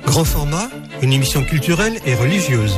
Grand format, une émission culturelle et religieuse.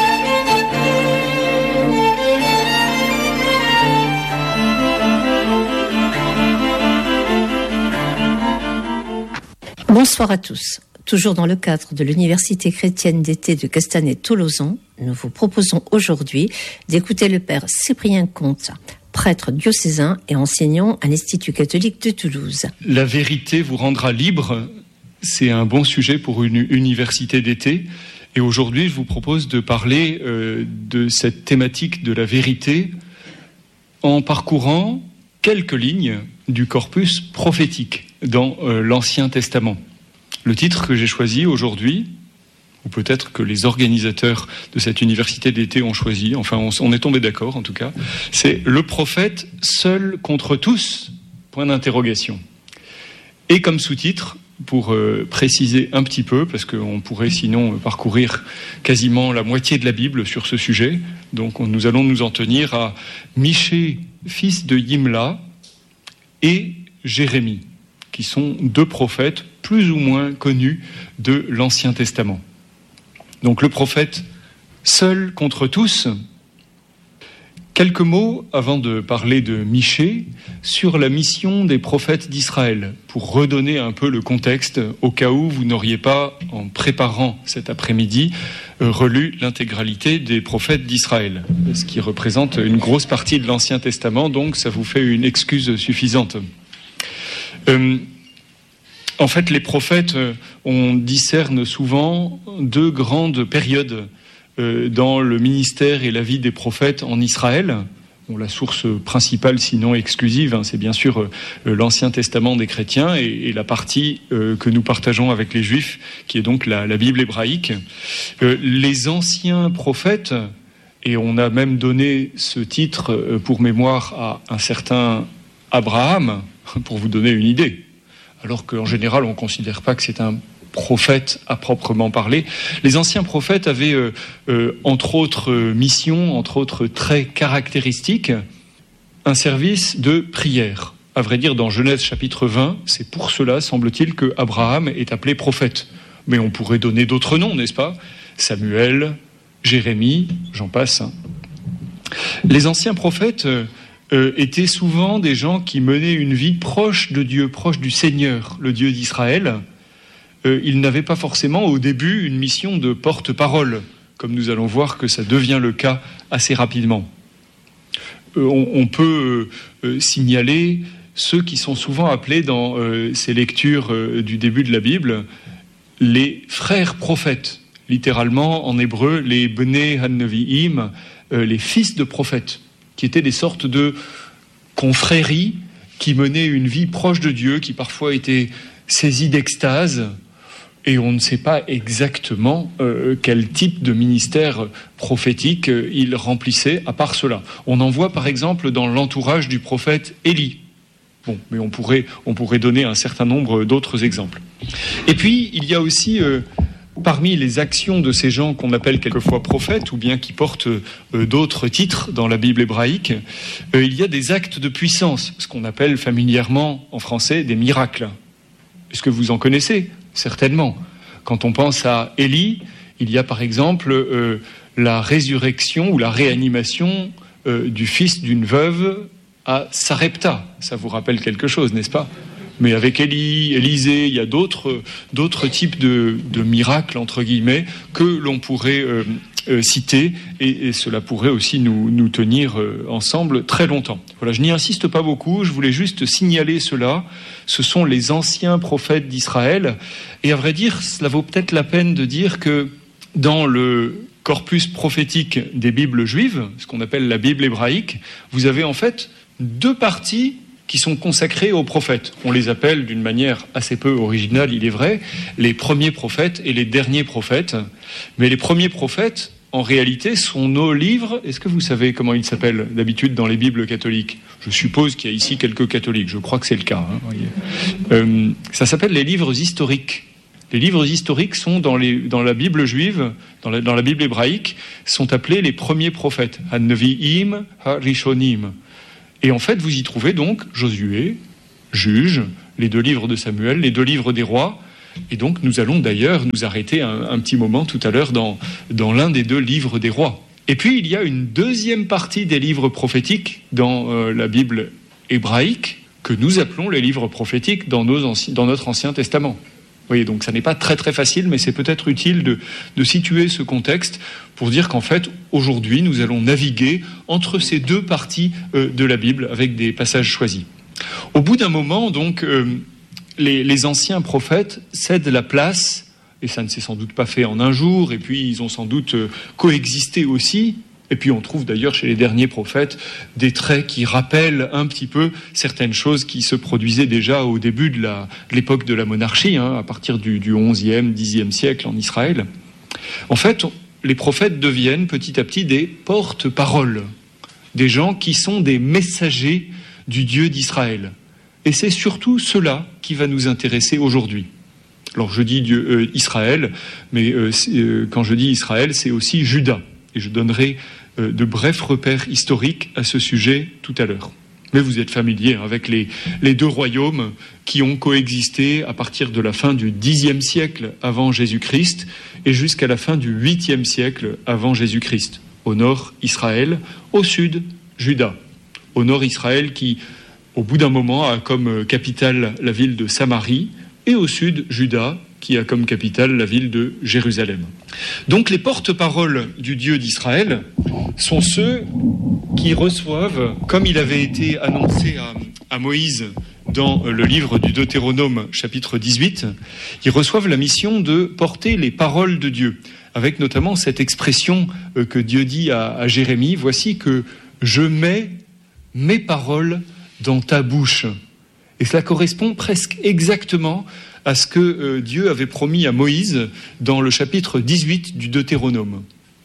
Bonsoir à tous. Toujours dans le cadre de l'Université chrétienne d'été de Castanet-Tolosan, nous vous proposons aujourd'hui d'écouter le père Cyprien Comte, prêtre diocésain et enseignant à l'Institut catholique de Toulouse. La vérité vous rendra libre, c'est un bon sujet pour une université d'été. Et aujourd'hui, je vous propose de parler de cette thématique de la vérité en parcourant quelques lignes du corpus prophétique dans l'Ancien Testament. Le titre que j'ai choisi aujourd'hui, ou peut-être que les organisateurs de cette université d'été ont choisi, enfin on est tombé d'accord en tout cas, c'est « Le prophète seul contre tous ?» point d'interrogation. Et comme sous-titre, pour préciser un petit peu, parce qu'on pourrait sinon parcourir quasiment la moitié de la Bible sur ce sujet, donc nous allons nous en tenir à Michée, fils de Yimla, et Jérémie, qui sont deux prophètes plus ou moins connus de l'Ancien Testament. Donc le prophète seul contre tous. Quelques mots, avant de parler de Michée, sur la mission des prophètes d'Israël, pour redonner un peu le contexte, au cas où vous n'auriez pas, en préparant cet après-midi, relu l'intégralité des prophètes d'Israël, ce qui représente une grosse partie de l'Ancien Testament, donc ça vous fait une excuse suffisante. En fait, les prophètes, on discerne souvent deux grandes périodes dans le ministère et la vie des prophètes en Israël. Bon, la source principale, sinon exclusive, c'est bien sûr l'Ancien Testament des chrétiens et la partie que nous partageons avec les Juifs, qui est donc la Bible hébraïque. Les anciens prophètes, et on a même donné ce titre pour mémoire à un certain Abraham, pour vous donner une idée, alors qu'en général, on ne considère pas que c'est un prophète à proprement parler. Les anciens prophètes avaient, entre autres missions, entre autres traits caractéristiques, un service de prière. À vrai dire, dans Genèse chapitre 20, c'est pour cela, semble-t-il, que Abraham est appelé prophète. Mais on pourrait donner d'autres noms, n'est-ce pas ? Samuel, Jérémie, j'en passe. Les anciens prophètes étaient souvent des gens qui menaient une vie proche de Dieu, proche du Seigneur, le Dieu d'Israël. Ils n'avaient pas forcément au début une mission de porte-parole, comme nous allons voir que ça devient le cas assez rapidement. On peut signaler ceux qui sont souvent appelés dans ces lectures du début de la Bible les frères prophètes, littéralement en hébreu les Bnei HaNevi'im, les fils de prophètes, qui étaient des sortes de confréries qui menaient une vie proche de Dieu, qui parfois étaient saisies d'extase, et on ne sait pas exactement quel type de ministère prophétique ils remplissaient à part cela. On en voit par exemple dans l'entourage du prophète Élie. Bon, mais on pourrait donner un certain nombre d'autres exemples. Et puis, il y a aussi parmi les actions de ces gens qu'on appelle quelquefois prophètes, ou bien qui portent d'autres titres dans la Bible hébraïque, il y a des actes de puissance, ce qu'on appelle familièrement en français des miracles. Est-ce que vous en connaissez ? Certainement. Quand on pense à Élie, il y a par exemple la résurrection ou la réanimation du fils d'une veuve à Sarepta. Ça vous rappelle quelque chose, n'est-ce pas ? Mais avec Élisée, il y a d'autres types de miracles, entre guillemets, que l'on pourrait citer, et cela pourrait aussi nous tenir ensemble très longtemps. Voilà, je n'y insiste pas beaucoup, je voulais juste signaler cela. Ce sont les anciens prophètes d'Israël, et à vrai dire, cela vaut peut-être la peine de dire que dans le corpus prophétique des Bibles juives, ce qu'on appelle la Bible hébraïque, vous avez en fait deux parties qui sont consacrés aux prophètes. On les appelle d'une manière assez peu originale, il est vrai, les premiers prophètes et les derniers prophètes. Mais les premiers prophètes, en réalité, sont nos livres. Est-ce que vous savez comment ils s'appellent d'habitude dans les Bibles catholiques ? Je suppose qu'il y a ici quelques catholiques, je crois que c'est le cas. Ça s'appelle les livres historiques. Les livres historiques sont dans la Bible juive, dans la Bible hébraïque, sont appelés les premiers prophètes. Ha-Nevi'im, Ha-Rishonim. Et en fait, vous y trouvez donc Josué, Juges, les deux livres de Samuel, les deux livres des rois, Et donc nous allons d'ailleurs nous arrêter un petit moment tout à l'heure dans l'un des 2 livres des rois. Et puis il y a une deuxième partie des livres prophétiques dans la Bible hébraïque que nous appelons les livres prophétiques dans notre Ancien Testament. Vous voyez, donc ça n'est pas très très facile, mais c'est peut-être utile de situer ce contexte pour dire qu'en fait, aujourd'hui, nous allons naviguer entre ces 2 parties de la Bible avec des passages choisis. Au bout d'un moment, donc, les anciens prophètes cèdent la place, et ça ne s'est sans doute pas fait en un jour, et puis ils ont sans doute coexisté aussi. Et puis on trouve d'ailleurs chez les derniers prophètes des traits qui rappellent un petit peu certaines choses qui se produisaient déjà au début de l'époque de la monarchie, à partir du 11e, 10e siècle en Israël. En fait, les prophètes deviennent petit à petit des porte-paroles, des gens qui sont des messagers du Dieu d'Israël. Et c'est surtout cela qui va nous intéresser aujourd'hui. Alors je dis Israël, mais quand je dis Israël, c'est aussi Juda. Et je donnerai de brefs repères historiques à ce sujet tout à l'heure. Mais vous êtes familiers avec les 2 royaumes qui ont coexisté à partir de la fin du Xe siècle avant Jésus-Christ et jusqu'à la fin du 8e siècle avant Jésus-Christ. Au nord, Israël, au sud, Juda. Au nord, Israël qui, au bout d'un moment, a comme capitale la ville de Samarie, et au sud, Juda, qui a comme capitale la ville de Jérusalem. Donc les porte-paroles du Dieu d'Israël sont ceux qui reçoivent, comme il avait été annoncé à Moïse dans le livre du Deutéronome, chapitre 18, ils reçoivent la mission de porter les paroles de Dieu, avec notamment cette expression que Dieu dit à Jérémie, « Voici que je mets mes paroles dans ta bouche ». Et cela correspond presque exactement à ce que Dieu avait promis à Moïse dans le chapitre 18 du Deutéronome.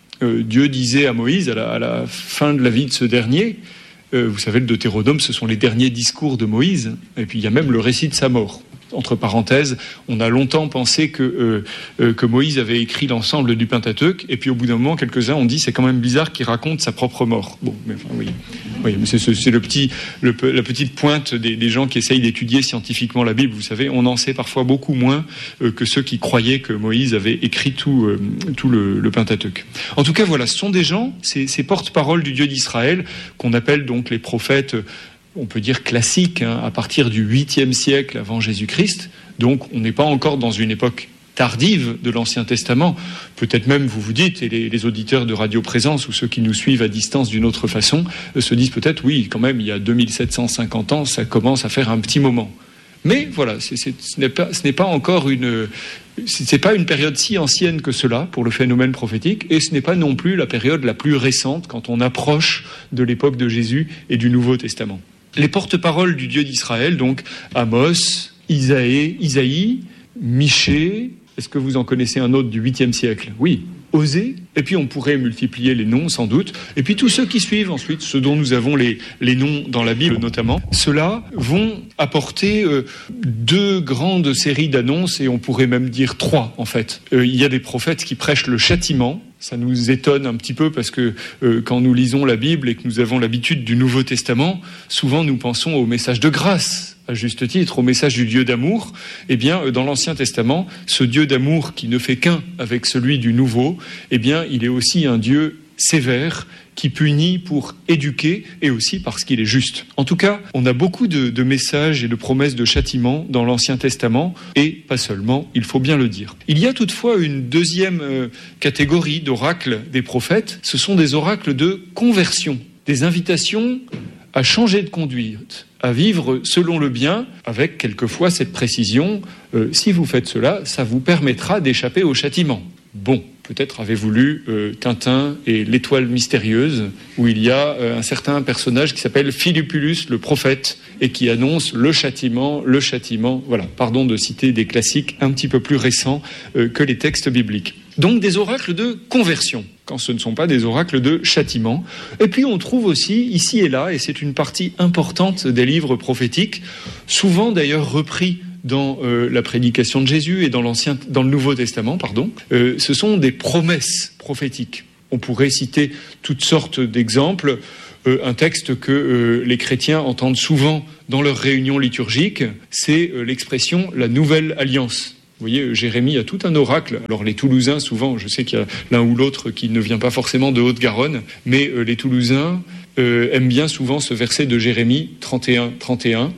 Dieu disait à Moïse, à la fin de la vie de ce dernier, vous savez, le Deutéronome, ce sont les derniers discours de Moïse, et puis il y a même le récit de sa mort. Entre parenthèses, on a longtemps pensé que Moïse avait écrit l'ensemble du Pentateuque, et puis au bout d'un moment, quelques-uns ont dit c'est quand même bizarre qu'il raconte sa propre mort. Bon, mais enfin, oui, mais c'est la petite pointe des gens qui essayent d'étudier scientifiquement la Bible. Vous savez, on en sait parfois beaucoup moins que ceux qui croyaient que Moïse avait écrit tout le Pentateuque. En tout cas, voilà, ce sont des gens, ces porte-paroles du Dieu d'Israël, qu'on appelle donc les prophètes, on peut dire classique, à partir du 8e siècle avant Jésus-Christ. Donc on n'est pas encore dans une époque tardive de l'Ancien Testament. Peut-être même, vous vous dites, et les auditeurs de Radio Présence ou ceux qui nous suivent à distance d'une autre façon, se disent peut-être, oui, quand même, il y a 2750 ans, ça commence à faire un petit moment. Mais voilà, ce n'est pas encore c'est pas une période si ancienne que cela pour le phénomène prophétique, et ce n'est pas non plus la période la plus récente quand on approche de l'époque de Jésus et du Nouveau Testament. Les porte-paroles du Dieu d'Israël, donc Amos, Isaïe, Michée, est-ce que vous en connaissez un autre du 8e siècle ? Oui. Osée, et puis on pourrait multiplier les noms sans doute, et puis tous ceux qui suivent ensuite, ceux dont nous avons les noms dans la Bible notamment, ceux-là vont apporter 2 grandes séries d'annonces, et on pourrait même dire 3 en fait. Il y a des prophètes qui prêchent le châtiment. Ça nous étonne un petit peu parce que quand nous lisons la Bible et que nous avons l'habitude du Nouveau Testament, souvent nous pensons au message de grâce, à juste titre, au message du Dieu d'amour. Eh bien, dans l'Ancien Testament, ce Dieu d'amour qui ne fait qu'un avec celui du Nouveau, eh bien, il est aussi un Dieu sévère qui punit pour éduquer et aussi parce qu'il est juste. En tout cas, on a beaucoup de messages et de promesses de châtiment dans l'Ancien Testament, et pas seulement, il faut bien le dire. Il y a toutefois une deuxième catégorie d'oracles des prophètes, ce sont des oracles de conversion, des invitations à changer de conduite, à vivre selon le bien, avec quelquefois cette précision, si vous faites cela, ça vous permettra d'échapper au châtiment. Bon, peut-être avez-vous lu Tintin et l'étoile mystérieuse, où il y a un certain personnage qui s'appelle Philipulus le prophète, et qui annonce le châtiment. Voilà, pardon de citer des classiques un petit peu plus récents que les textes bibliques. Donc des oracles de conversion, quand ce ne sont pas des oracles de châtiment. Et puis on trouve aussi, ici et là, et c'est une partie importante des livres prophétiques, souvent d'ailleurs repris dans la prédication de Jésus et dans le Nouveau Testament, ce sont des promesses prophétiques. On pourrait citer toutes sortes d'exemples. Un texte que les chrétiens entendent souvent dans leurs réunions liturgiques, c'est l'expression « la nouvelle alliance ». Vous voyez, Jérémie a tout un oracle. Alors les Toulousains, souvent, je sais qu'il y a l'un ou l'autre qui ne vient pas forcément de Haute-Garonne, mais les Toulousains aiment bien souvent ce verset de Jérémie 31,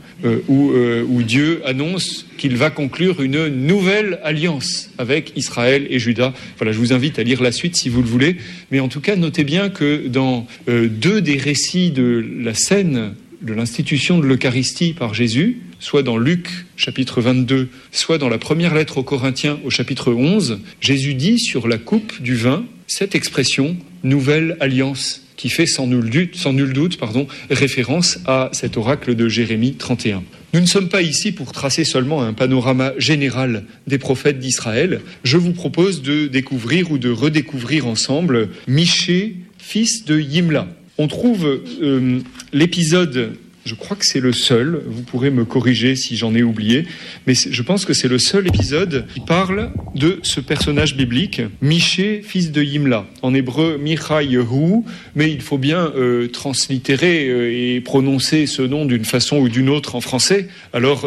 où Dieu annonce qu'il va conclure une nouvelle alliance avec Israël et Juda. Voilà, je vous invite à lire la suite si vous le voulez. Mais en tout cas, notez bien que dans deux des récits de la scène de l'institution de l'Eucharistie par Jésus, soit dans Luc chapitre 22, soit dans la première lettre aux Corinthiens au chapitre 11, Jésus dit sur la coupe du vin cette expression « nouvelle alliance » qui fait sans nul doute, référence à cet oracle de Jérémie 31. Nous ne sommes pas ici pour tracer seulement un panorama général des prophètes d'Israël. Je vous propose de découvrir ou de redécouvrir ensemble Michée, fils de Yimla. On trouve l'épisode, je crois que c'est le seul, vous pourrez me corriger si j'en ai oublié, mais je pense que c'est le seul épisode qui parle de ce personnage biblique, Michée, fils de Yimla. En hébreu, Micha-Yehu, mais il faut bien translittérer et prononcer ce nom d'une façon ou d'une autre en français. Alors,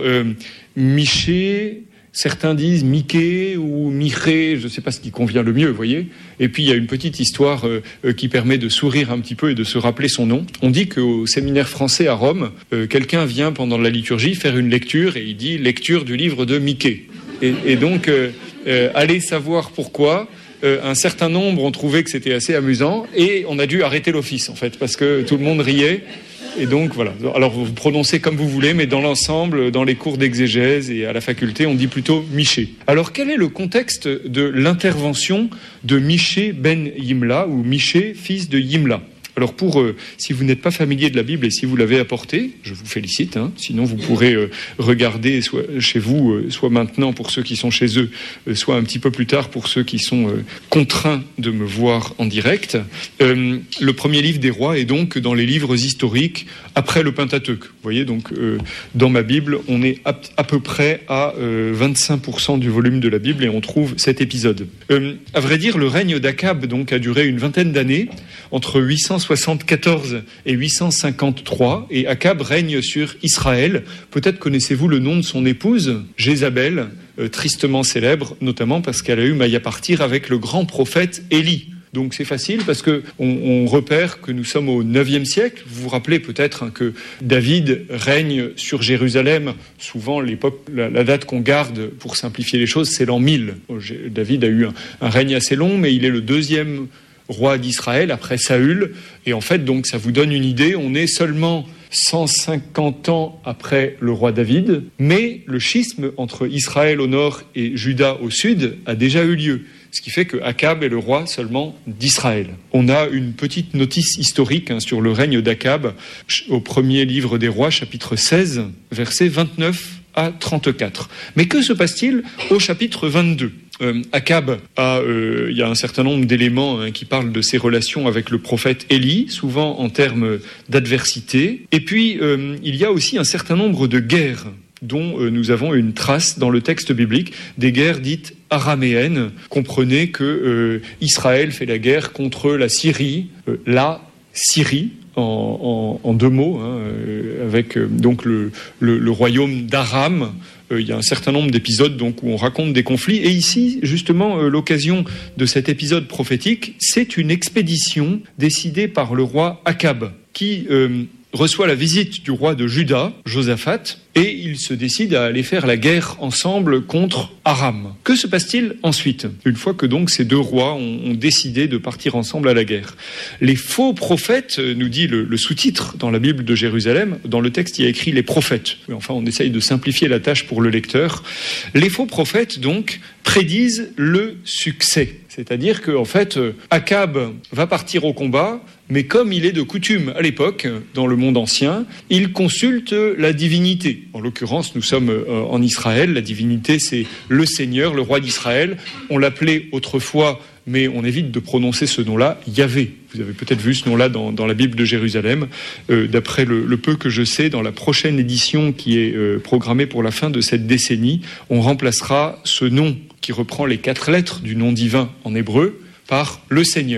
Michée... Certains disent Miché ou Miché, je ne sais pas ce qui convient le mieux, vous voyez. Et puis il y a une petite histoire qui permet de sourire un petit peu et de se rappeler son nom. On dit qu'au séminaire français à Rome, quelqu'un vient pendant la liturgie faire une lecture et il dit « lecture du livre de Miché ». Et donc, allez savoir pourquoi. Un certain nombre ont trouvé que c'était assez amusant et on a dû arrêter l'office en fait parce que tout le monde riait. Et donc voilà, alors vous prononcez comme vous voulez, mais dans l'ensemble, dans les cours d'exégèse et à la faculté, on dit plutôt Michée. Alors quel est le contexte de l'intervention de Michée ben Yimla, ou Michée, fils de Yimla ? Alors si vous n'êtes pas familier de la Bible et si vous l'avez apportée, je vous félicite, sinon vous pourrez regarder soit chez vous, soit maintenant pour ceux qui sont chez eux, soit un petit peu plus tard pour ceux qui sont contraints de me voir en direct. Le premier livre des rois est donc dans les livres historiques après le Pentateuque. Vous voyez, donc dans ma Bible, on est à peu près à 25% du volume de la Bible et on trouve cet épisode. À vrai dire, le règne d'Akab donc a duré une vingtaine d'années, entre 874 et 853, et Akab règne sur Israël. Peut-être connaissez-vous le nom de son épouse, Jézabel, tristement célèbre, notamment parce qu'elle a eu maille à partir avec le grand prophète Élie. Donc c'est facile parce qu'on repère que nous sommes au 9e siècle. Vous vous rappelez peut-être que David règne sur Jérusalem. Souvent, la date qu'on garde pour simplifier les choses, c'est l'an 1000. David a eu un règne assez long, mais il est le 2e roi d'Israël après Saül. Et en fait, donc, ça vous donne une idée. On est seulement 150 ans après le roi David, mais le schisme entre Israël au nord et Juda au sud a déjà eu lieu. Ce qui fait que Akab est le roi seulement d'Israël. On a une petite notice historique sur le règne d'Akab au premier livre des rois, chapitre 16, versets 29 à 34. Mais que se passe-t-il au chapitre 22 ? Akab il y a un certain nombre d'éléments qui parlent de ses relations avec le prophète Élie, souvent en termes d'adversité. Et puis, il y a aussi un certain nombre de guerres dont nous avons une trace dans le texte biblique, des guerres dites araméennes. Comprenez que Israël fait la guerre contre la Syrie, en deux mots, avec donc le royaume d'Aram. Il y a un certain nombre d'épisodes donc où on raconte des conflits. Et ici, justement, l'occasion de cet épisode prophétique, c'est une expédition décidée par le roi Akab, qui reçoit la visite du roi de Juda, Josaphat, et il se décide à aller faire la guerre ensemble contre Aram. Que se passe-t-il ensuite, une fois que donc ces deux rois ont décidé de partir ensemble à la guerre ? Les faux prophètes, nous dit le sous-titre dans la Bible de Jérusalem, dans le texte il y a écrit les prophètes. Mais enfin, on essaye de simplifier la tâche pour le lecteur. Les faux prophètes, donc, prédisent le succès. C'est-à-dire qu'en fait, Akab va partir au combat, mais comme il est de coutume à l'époque, dans le monde ancien, il consulte la divinité. En l'occurrence, nous sommes en Israël, la divinité c'est le Seigneur, le roi d'Israël. On l'appelait autrefois, mais on évite de prononcer ce nom-là, Yahvé. Vous avez peut-être vu ce nom-là dans la Bible de Jérusalem. D'après le peu que je sais, dans la prochaine édition qui est programmée pour la fin de cette décennie, on remplacera ce nom qui reprend les 4 lettres du nom divin en hébreu par le Seigneur.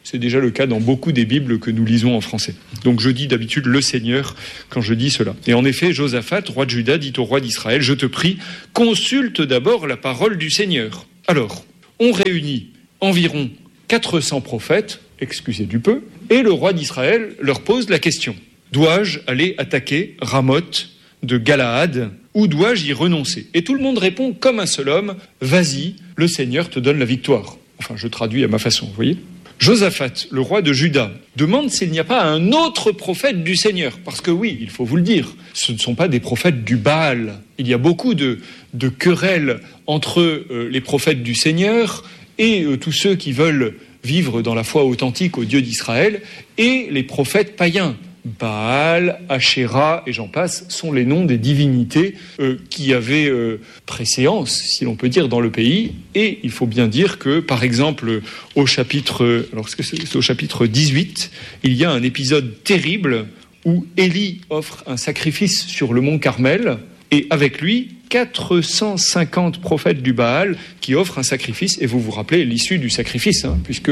C'est déjà le cas dans beaucoup des Bibles que nous lisons en français. Donc je dis d'habitude le Seigneur quand je dis cela. Et en effet, Josaphat, roi de Juda, dit au roi d'Israël, « Je te prie, consulte d'abord la parole du Seigneur. » Alors, on réunit environ 400 prophètes, excusez du peu, et le roi d'Israël leur pose la question. Dois-je aller attaquer Ramoth de Galaad ou dois-je y renoncer ? Et tout le monde répond comme un seul homme, vas-y, le Seigneur te donne la victoire. Enfin, je traduis à ma façon, vous voyez ? Josaphat, le roi de Juda, demande s'il n'y a pas un autre prophète du Seigneur. Parce que oui, il faut vous le dire, ce ne sont pas des prophètes du Baal. Il y a beaucoup de querelles entre les prophètes du Seigneur et tous ceux qui veulent vivre dans la foi authentique au Dieu d'Israël et les prophètes païens. Baal, Ashéra et j'en passe sont les noms des divinités qui avaient préséance, si l'on peut dire, dans le pays. Et il faut bien dire que, par exemple, au chapitre 18, il y a un épisode terrible où Élie offre un sacrifice sur le mont Carmel et avec lui 450 prophètes du Baal qui offrent un sacrifice, et vous vous rappelez l'issue du sacrifice, puisque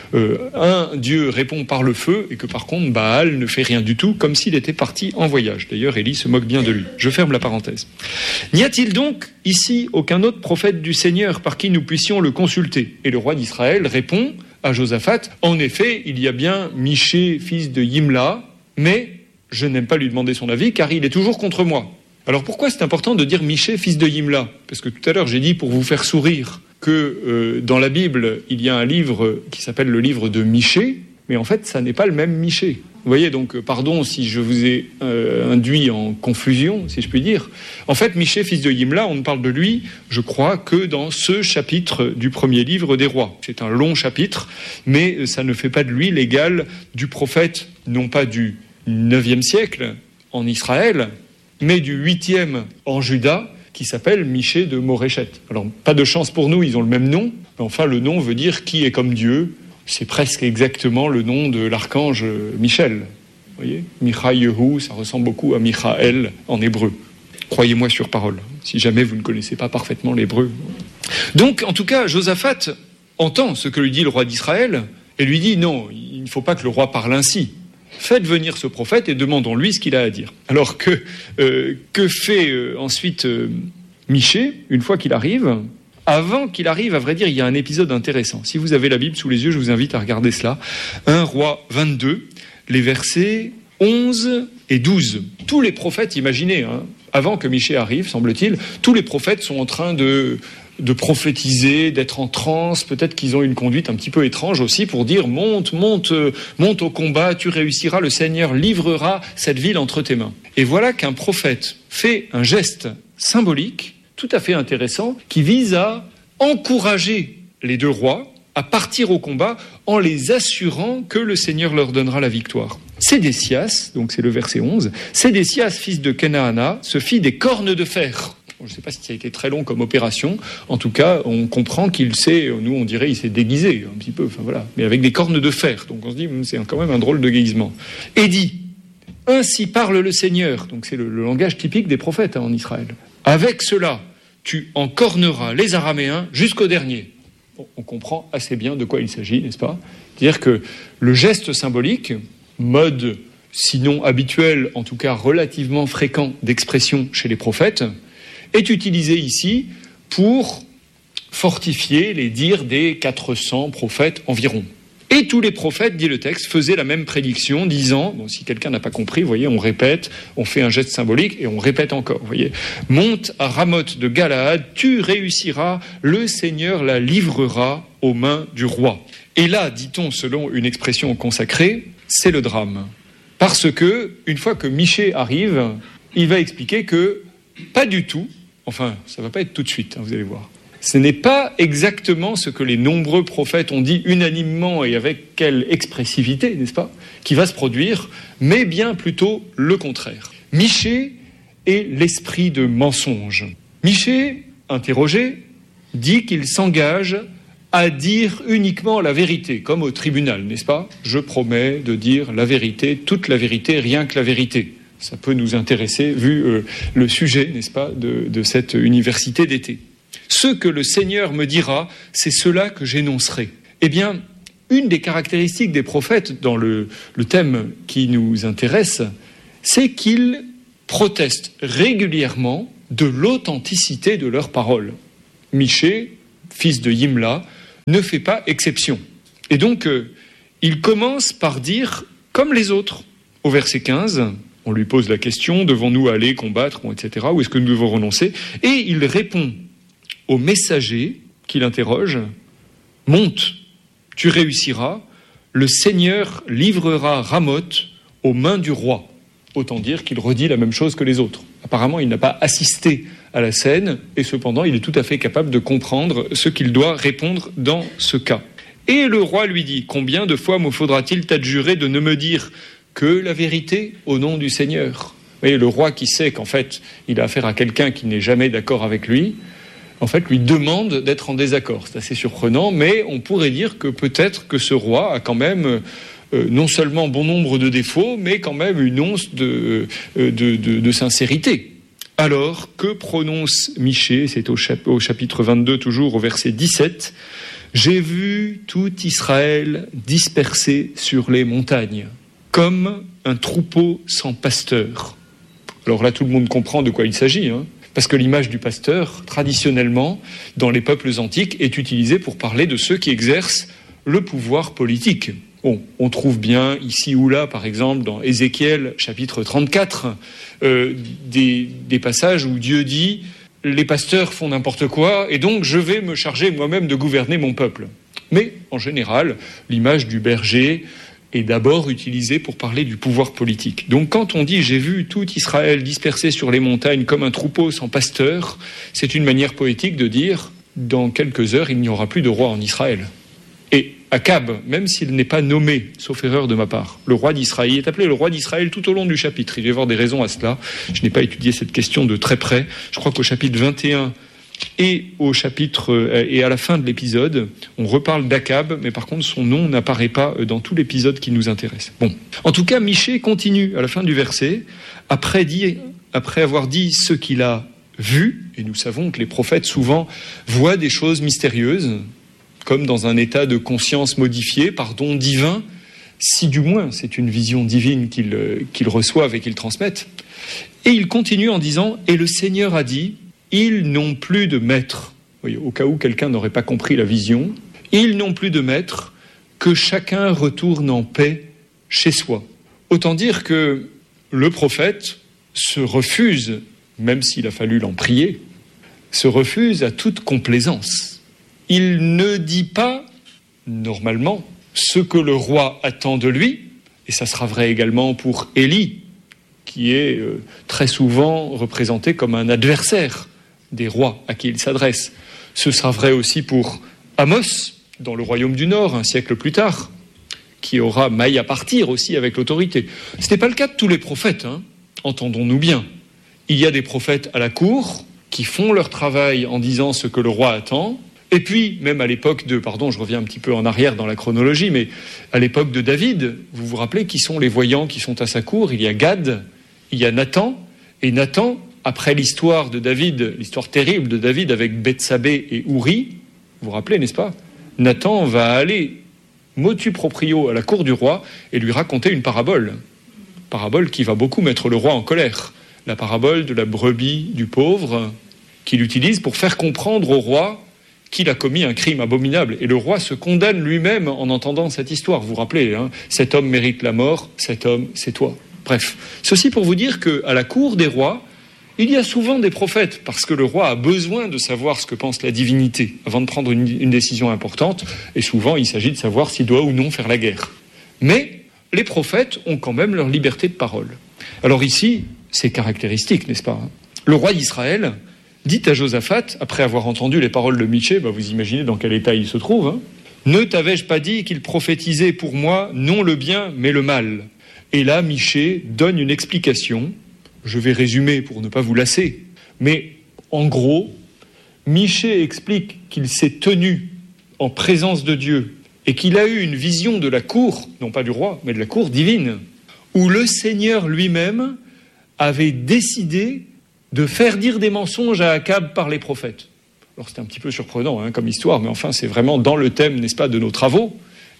un Dieu répond par le feu, et que par contre Baal ne fait rien du tout, comme s'il était parti en voyage. D'ailleurs, Élie se moque bien de lui. Je ferme la parenthèse. N'y a-t-il donc ici aucun autre prophète du Seigneur par qui nous puissions le consulter ? Et le roi d'Israël répond à Josaphat, en effet, il y a bien Michée, fils de Yimla, mais je n'aime pas lui demander son avis, car il est toujours contre moi. Alors pourquoi c'est important de dire Michée, fils de Yimla ? Parce que tout à l'heure j'ai dit pour vous faire sourire que dans la Bible il y a un livre qui s'appelle le livre de Michée, mais en fait ça n'est pas le même Michée. Vous voyez, donc pardon si je vous ai induit en confusion, si je puis dire. En fait Michée, fils de Yimla, on ne parle de lui, je crois, que dans ce chapitre du premier livre des rois. C'est un long chapitre, mais ça ne fait pas de lui l'égal du prophète, non pas du 9e siècle en Israël, mais du 8e en Juda, qui s'appelle Michée de Moréchet. Alors, pas de chance pour nous, ils ont le même nom, mais enfin, le nom veut dire « qui est comme Dieu ». C'est presque exactement le nom de l'archange Michel. Vous voyez ? Michaïehu, ça ressemble beaucoup à Michaël en hébreu. Croyez-moi sur parole, si jamais vous ne connaissez pas parfaitement l'hébreu. Donc, en tout cas, Josaphat entend ce que lui dit le roi d'Israël, et lui dit « non, il ne faut pas que le roi parle ainsi ». Faites venir ce prophète et demandons-lui ce qu'il a à dire. Alors que fait ensuite Michée, une fois qu'il arrive ? Avant qu'il arrive, à vrai dire, il y a un épisode intéressant. Si vous avez la Bible sous les yeux, je vous invite à regarder cela. 1 Roi 22, les versets 11 et 12. Tous les prophètes, imaginez, avant que Michée arrive, semble-t-il, tous les prophètes sont en train de prophétiser, d'être en transe, peut-être qu'ils ont une conduite un petit peu étrange aussi pour dire monte au combat, tu réussiras, le Seigneur livrera cette ville entre tes mains. Et voilà qu'un prophète fait un geste symbolique tout à fait intéressant qui vise à encourager les deux rois à partir au combat en les assurant que le Seigneur leur donnera la victoire. Sédécias, donc c'est le verset 11, Sédécias, fils de Kenaana, se fit des cornes de fer. Je ne sais pas si ça a été très long comme opération. En tout cas, on comprend qu'il s'est, nous on dirait, il s'est déguisé un petit peu, enfin voilà, mais avec des cornes de fer. Donc on se dit, c'est quand même un drôle de déguisement. Et dit, ainsi parle le Seigneur. Donc c'est le langage typique des prophètes en Israël. Avec cela, tu encorneras les Araméens jusqu'au dernier. Bon, on comprend assez bien de quoi il s'agit, n'est-ce pas ? C'est-à-dire que le geste symbolique, mode sinon habituel, en tout cas relativement fréquent d'expression chez les prophètes, est utilisé ici pour fortifier les dires des 400 prophètes environ. Et tous les prophètes, dit le texte, faisaient la même prédiction, disant, bon, si quelqu'un n'a pas compris, vous voyez, on répète, on fait un geste symbolique et on répète encore, vous voyez. Monte à Ramoth de Galaad, tu réussiras, le Seigneur la livrera aux mains du roi. Et là, dit-on, selon une expression consacrée, c'est le drame. Parce que, une fois que Michée arrive, il va expliquer que, pas du tout, enfin, ça ne va pas être tout de suite, vous allez voir. Ce n'est pas exactement ce que les nombreux prophètes ont dit unanimement et avec quelle expressivité, n'est-ce pas, qui va se produire, mais bien plutôt le contraire. Michée est l'esprit de mensonge. Michée, interrogé, dit qu'il s'engage à dire uniquement la vérité, comme au tribunal, n'est-ce pas ? Je promets de dire la vérité, toute la vérité, rien que la vérité. Ça peut nous intéresser, vu le sujet, n'est-ce pas, de cette université d'été. Ce que le Seigneur me dira, c'est cela que j'énoncerai. Eh bien, une des caractéristiques des prophètes dans le thème qui nous intéresse, c'est qu'ils protestent régulièrement de l'authenticité de leurs paroles. Michée, fils de Yimla, ne fait pas exception. Et donc, il commence par dire comme les autres. Au verset 15, on lui pose la question, devons-nous aller combattre, etc., ou est-ce que nous devons renoncer ? Et il répond au messager qu'il interroge, « Monte, tu réussiras, le Seigneur livrera Ramoth aux mains du roi. » Autant dire qu'il redit la même chose que les autres. Apparemment, il n'a pas assisté à la scène, et cependant, il est tout à fait capable de comprendre ce qu'il doit répondre dans ce cas. Et le roi lui dit, « Combien de fois me faudra-t-il t'adjurer de ne me dire que la vérité au nom du Seigneur ?» Vous voyez, le roi qui sait qu'en fait, il a affaire à quelqu'un qui n'est jamais d'accord avec lui, en fait, lui demande d'être en désaccord. C'est assez surprenant, mais on pourrait dire que peut-être que ce roi a quand même non seulement bon nombre de défauts, mais quand même une once de sincérité. Alors, que prononce Michée ? C'est au chapitre 22, toujours au verset 17. « J'ai vu tout Israël dispersé sur les montagnes, comme un troupeau sans pasteur. » Alors là, tout le monde comprend de quoi il s'agit, hein, parce que l'image du pasteur, traditionnellement, dans les peuples antiques, est utilisée pour parler de ceux qui exercent le pouvoir politique. Bon, on trouve bien ici ou là, par exemple, dans Ézéchiel, chapitre 34, des passages où Dieu dit « Les pasteurs font n'importe quoi, et donc je vais me charger moi-même de gouverner mon peuple. » Mais, en général, l'image du berger est d'abord utilisée pour parler du pouvoir politique. Donc quand on dit « J'ai vu tout Israël dispersé sur les montagnes comme un troupeau sans pasteur », c'est une manière poétique de dire « Dans quelques heures, il n'y aura plus de roi en Israël. » Et Akab, même s'il n'est pas nommé, sauf erreur de ma part, le roi d'Israël, il est appelé le roi d'Israël tout au long du chapitre. Il doit y avoir des raisons à cela. Je n'ai pas étudié cette question de très près. Je crois qu'au chapitre 21 et à la fin de l'épisode, on reparle d'Akab, mais par contre son nom n'apparaît pas dans tout l'épisode qui nous intéresse. Bon, en tout cas, Michée continue à la fin du verset, après avoir dit ce qu'il a vu, et nous savons que les prophètes souvent voient des choses mystérieuses, comme dans un état de conscience modifié par don divin, si du moins c'est une vision divine qu'ils reçoivent et qu'ils transmettent. Et il continue en disant « Et le Seigneur a dit, ils n'ont plus de maître. » Voyez, au cas où quelqu'un n'aurait pas compris la vision, « Ils n'ont plus de maître, que chacun retourne en paix chez soi. » Autant dire que le prophète se refuse, même s'il a fallu l'en prier, se refuse à toute complaisance. Il ne dit pas, normalement, ce que le roi attend de lui, et ça sera vrai également pour Élie, qui est très souvent représenté comme un adversaire des rois à qui il s'adresse. Ce sera vrai aussi pour Amos, dans le royaume du Nord, un siècle plus tard, qui aura maille à partir aussi avec l'autorité. Ce n'est pas le cas de tous les prophètes, hein, entendons-nous bien. Il y a des prophètes à la cour qui font leur travail en disant ce que le roi attend. Et puis, même à l'époque je reviens un petit peu en arrière dans la chronologie, mais à l'époque de David, vous vous rappelez qui sont les voyants qui sont à sa cour ? Il y a Gad, il y a Nathan, et Nathan, après l'histoire de David, l'histoire terrible de David avec Bethsabée et Uri, vous vous rappelez, n'est-ce pas ? Nathan va aller motu proprio à la cour du roi et lui raconter une parabole qui va beaucoup mettre le roi en colère. La parabole de la brebis du pauvre qu'il utilise pour faire comprendre au roi qu'il a commis un crime abominable. Et le roi se condamne lui-même en entendant cette histoire. Vous vous rappelez, hein, cet homme mérite la mort, cet homme, c'est toi. Bref, ceci pour vous dire qu'à la cour des rois, il y a souvent des prophètes, parce que le roi a besoin de savoir ce que pense la divinité avant de prendre une décision importante, et souvent il s'agit de savoir s'il doit ou non faire la guerre. Mais les prophètes ont quand même leur liberté de parole. Alors ici, c'est caractéristique, n'est-ce pas ? Le roi d'Israël dit à Josaphat, après avoir entendu les paroles de Michée, vous imaginez dans quel état il se trouve, hein, « Ne t'avais-je pas dit qu'il prophétisait pour moi non le bien mais le mal ?» Et là, Michée donne une explication. Je vais résumer pour ne pas vous lasser. Mais en gros, Michée explique qu'il s'est tenu en présence de Dieu et qu'il a eu une vision de la cour, non pas du roi, mais de la cour divine, où le Seigneur lui-même avait décidé de faire dire des mensonges à Akab par les prophètes. Alors c'est un petit peu surprenant comme histoire, mais enfin c'est vraiment dans le thème, n'est-ce pas, de nos travaux.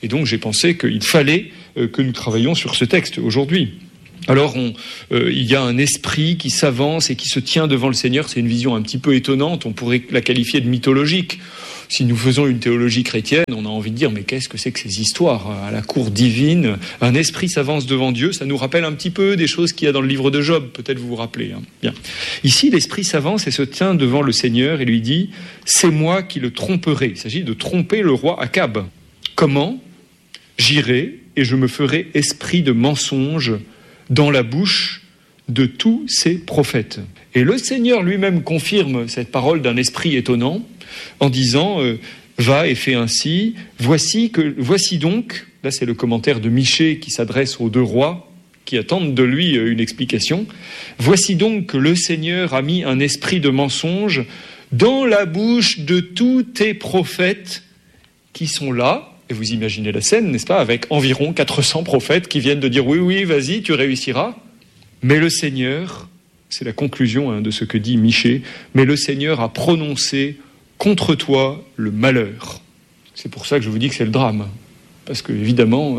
Et donc j'ai pensé qu'il fallait que nous travaillions sur ce texte aujourd'hui. Alors il y a un esprit qui s'avance et qui se tient devant le Seigneur. C'est une vision un petit peu étonnante, on pourrait la qualifier de mythologique. Si nous faisons une théologie chrétienne, on a envie de dire, mais qu'est-ce que c'est que ces histoires à la cour divine? Un esprit s'avance devant Dieu, ça nous rappelle un petit peu des choses qu'il y a dans le livre de Job, peut-être vous vous rappelez. Bien. Ici, l'esprit s'avance et se tient devant le Seigneur et lui dit, c'est moi qui le tromperai. Il s'agit de tromper le roi Akab. Comment? J'irai et je me ferai esprit de mensonge dans la bouche de tous ces prophètes. Et le Seigneur lui-même confirme cette parole d'un esprit étonnant en disant va et fais ainsi, voici donc, là c'est le commentaire de Michée qui s'adresse aux deux rois qui attendent de lui une explication, voici donc que le Seigneur a mis un esprit de mensonge dans la bouche de tous tes prophètes qui sont là, et vous imaginez la scène, n'est-ce pas, avec environ 400 prophètes qui viennent de dire oui, vas-y, tu réussiras. Mais le Seigneur, c'est la conclusion de ce que dit Michée, mais le Seigneur a prononcé contre toi le malheur. C'est pour ça que je vous dis que c'est le drame. Parce que, évidemment,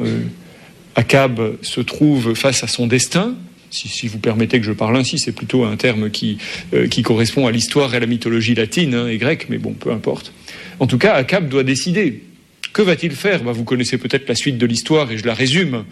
Akab se trouve face à son destin. Si vous permettez que je parle ainsi, c'est plutôt un terme qui correspond à l'histoire et à la mythologie latine et grecque, mais bon, peu importe. En tout cas, Akab doit décider. Que va-t-il faire ? Vous connaissez peut-être la suite de l'histoire et je la résume.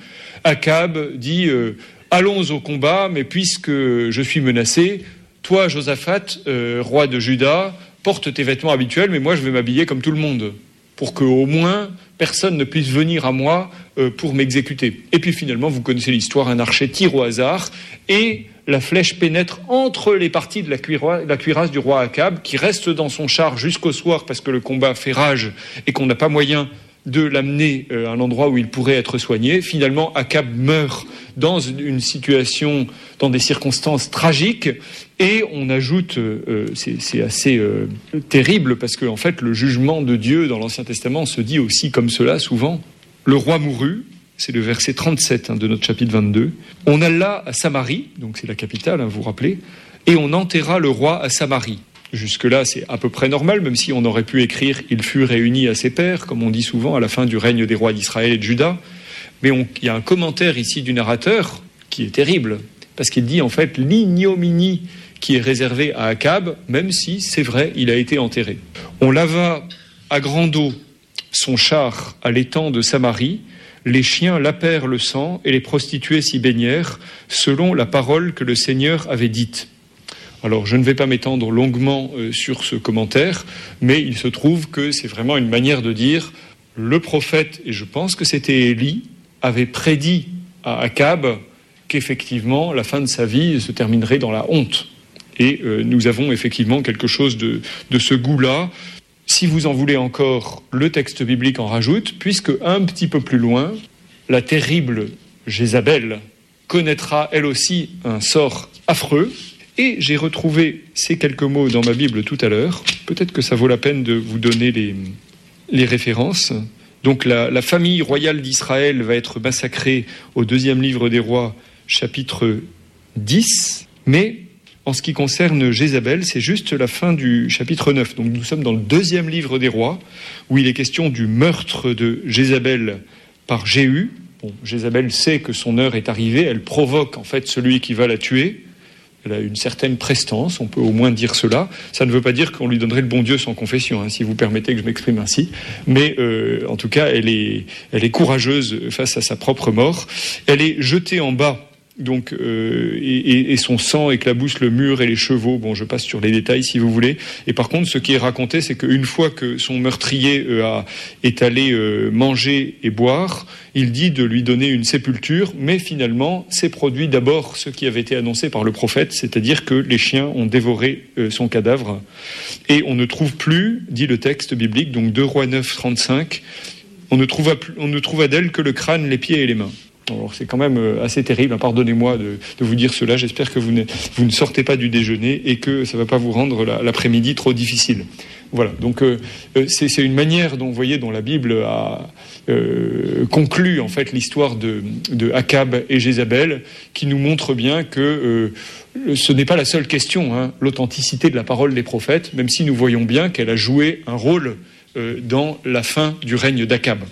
Akab dit allons au combat, mais puisque je suis menacé, toi, Josaphat, roi de Juda, porte tes vêtements habituels, mais moi je vais m'habiller comme tout le monde, pour qu'au moins personne ne puisse venir à moi pour m'exécuter. Et puis finalement, vous connaissez l'histoire, un archer tire au hasard, et la flèche pénètre entre les parties de la cuirasse du roi Akab, qui reste dans son char jusqu'au soir, parce que le combat fait rage, et qu'on n'a pas moyen de l'amener à un endroit où il pourrait être soigné. Finalement, Akab meurt dans une situation, dans des circonstances tragiques, et on ajoute, c'est assez terrible, parce que en fait, le jugement de Dieu dans l'Ancien Testament se dit aussi comme cela souvent. Le roi mourut, c'est le verset 37 de notre chapitre 22. On alla à Samarie, donc c'est la capitale, vous vous rappelez, et on enterra le roi à Samarie. Jusque-là, c'est à peu près normal, même si on aurait pu écrire « Il fut réuni à ses pairs », comme on dit souvent, à la fin du règne des rois d'Israël et de Juda. Mais il y a un commentaire ici du narrateur qui est terrible, parce qu'il dit en fait l'ignominie qui est réservée à Akab, même si, c'est vrai, il a été enterré. On lava à grande eau son char à l'étang de Samarie, les chiens lapèrent le sang et les prostituées s'y baignèrent, selon la parole que le Seigneur avait dite. Alors, je ne vais pas m'étendre longuement sur ce commentaire, mais il se trouve que c'est vraiment une manière de dire le prophète, et je pense que c'était Élie, avait prédit à Akab qu'effectivement la fin de sa vie se terminerait dans la honte. Et nous avons effectivement quelque chose de ce goût-là. Si vous en voulez encore, le texte biblique en rajoute, puisque un petit peu plus loin, la terrible Jézabel connaîtra elle aussi un sort affreux. Et j'ai retrouvé ces quelques mots dans ma Bible tout à l'heure. Peut-être que ça vaut la peine de vous donner les références. Donc la famille royale d'Israël va être massacrée au 2e livre des rois, chapitre 10. Mais en ce qui concerne Jézabel, c'est juste la fin du chapitre 9. Donc nous sommes dans le 2e livre des rois, où il est question du meurtre de Jézabel par Jéhu. Bon, Jézabel sait que son heure est arrivée, elle provoque en fait celui qui va la tuer. Elle a une certaine prestance, on peut au moins dire cela. Ça ne veut pas dire qu'on lui donnerait le bon Dieu sans confession, si vous permettez que je m'exprime ainsi. Mais en tout cas, elle est courageuse face à sa propre mort. Elle est jetée en bas, donc, et son sang éclabousse le mur et les chevaux. Bon, je passe sur les détails si vous voulez. Et par contre, ce qui est raconté, c'est qu'une fois que son meurtrier est allé manger et boire, il dit de lui donner une sépulture, mais finalement, s'est produit d'abord ce qui avait été annoncé par le prophète, c'est-à-dire que les chiens ont dévoré son cadavre. Et on ne trouve plus, dit le texte biblique, donc 2 Rois 9, 35, on ne trouva d'elle que le crâne, les pieds et les mains. Alors, c'est quand même assez terrible, pardonnez-moi de vous dire cela, j'espère que vous ne sortez pas du déjeuner et que ça ne va pas vous rendre l'après-midi trop difficile. Voilà, donc c'est une manière dont, vous voyez, dont la Bible a conclu en fait l'histoire de Akab et Jézabel, qui nous montre bien que ce n'est pas la seule question, l'authenticité de la parole des prophètes, même si nous voyons bien qu'elle a joué un rôle dans la fin du règne d'Akab.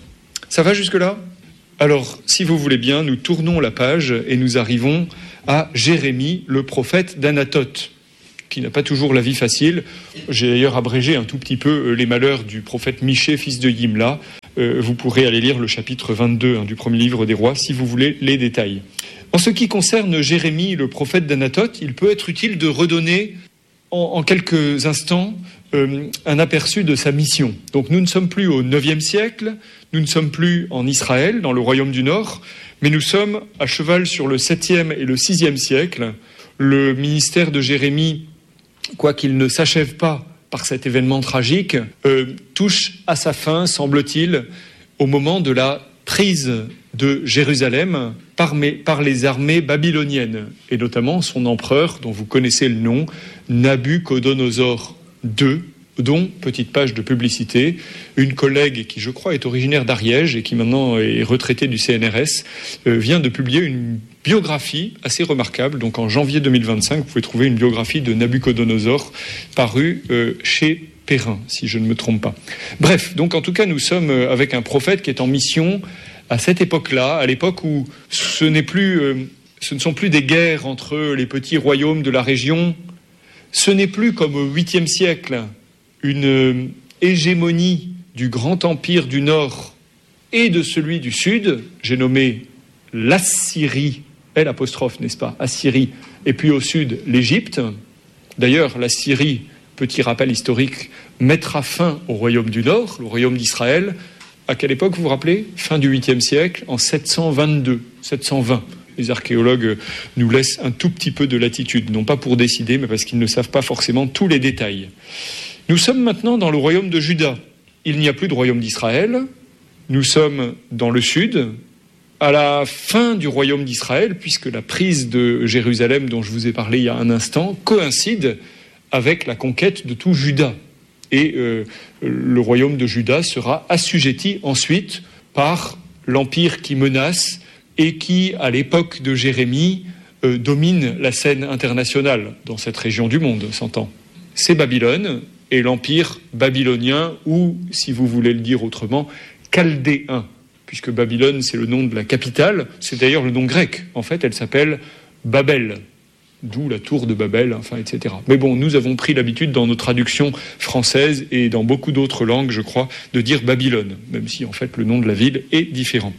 Ça va jusque-là ? Alors, si vous voulez bien, nous tournons la page et nous arrivons à Jérémie, le prophète d'Anathoth, qui n'a pas toujours la vie facile. J'ai d'ailleurs abrégé un tout petit peu les malheurs du prophète Michée, fils de Yimla. Vous pourrez aller lire le chapitre 22 du premier livre des rois, si vous voulez les détails. En ce qui concerne Jérémie, le prophète d'Anathoth, il peut être utile de redonner en quelques instants un aperçu de sa mission. Donc nous ne sommes plus au IXe siècle, nous ne sommes plus en Israël, dans le royaume du Nord, mais nous sommes à cheval sur le 7e et le 6e siècle. Le ministère de Jérémie, quoiqu'il ne s'achève pas par cet événement tragique, touche à sa fin, semble-t-il, au moment de la prise de Jérusalem par les armées babyloniennes, et notamment son empereur, dont vous connaissez le nom, Nabuchodonosor II, dont, petite page de publicité, une collègue qui, je crois, est originaire d'Ariège et qui maintenant est retraitée du CNRS, vient de publier une biographie assez remarquable. Donc en janvier 2025, vous pouvez trouver une biographie de Nabuchodonosor parue chez Perrin, si je ne me trompe pas. Bref, donc en tout cas, nous sommes avec un prophète qui est en mission à cette époque-là, à l'époque où ce ne sont plus des guerres entre les petits royaumes de la région, ce n'est plus comme au 8e siècle, une hégémonie du grand empire du Nord et de celui du Sud. J'ai nommé l'Assyrie, l'apostrophe, n'est-ce pas, Assyrie, et puis au Sud, l'Égypte. D'ailleurs, l'Assyrie, petit rappel historique, mettra fin au royaume du Nord, le royaume d'Israël. À quelle époque, vous vous rappelez ? Fin du 8e siècle, en 720. Les archéologues nous laissent un tout petit peu de latitude, non pas pour décider, mais parce qu'ils ne savent pas forcément tous les détails. Nous sommes maintenant dans le royaume de Juda. Il n'y a plus de royaume d'Israël. Nous sommes dans le sud, à la fin du royaume d'Israël, puisque la prise de Jérusalem, dont je vous ai parlé il y a un instant, coïncide avec la conquête de tout Juda. Et le royaume de Juda sera assujetti ensuite par l'empire qui menace et qui, à l'époque de Jérémie, domine la scène internationale dans cette région du monde, s'entend. C'est Babylone et l'empire babylonien, ou, si vous voulez le dire autrement, chaldéen, puisque Babylone, c'est le nom de la capitale. C'est d'ailleurs le nom grec. En fait, elle s'appelle Babel, d'où la tour de Babel, enfin, etc. Mais bon, nous avons pris l'habitude dans nos traductions françaises et dans beaucoup d'autres langues, je crois, de dire Babylone, même si, en fait, le nom de la ville est différent.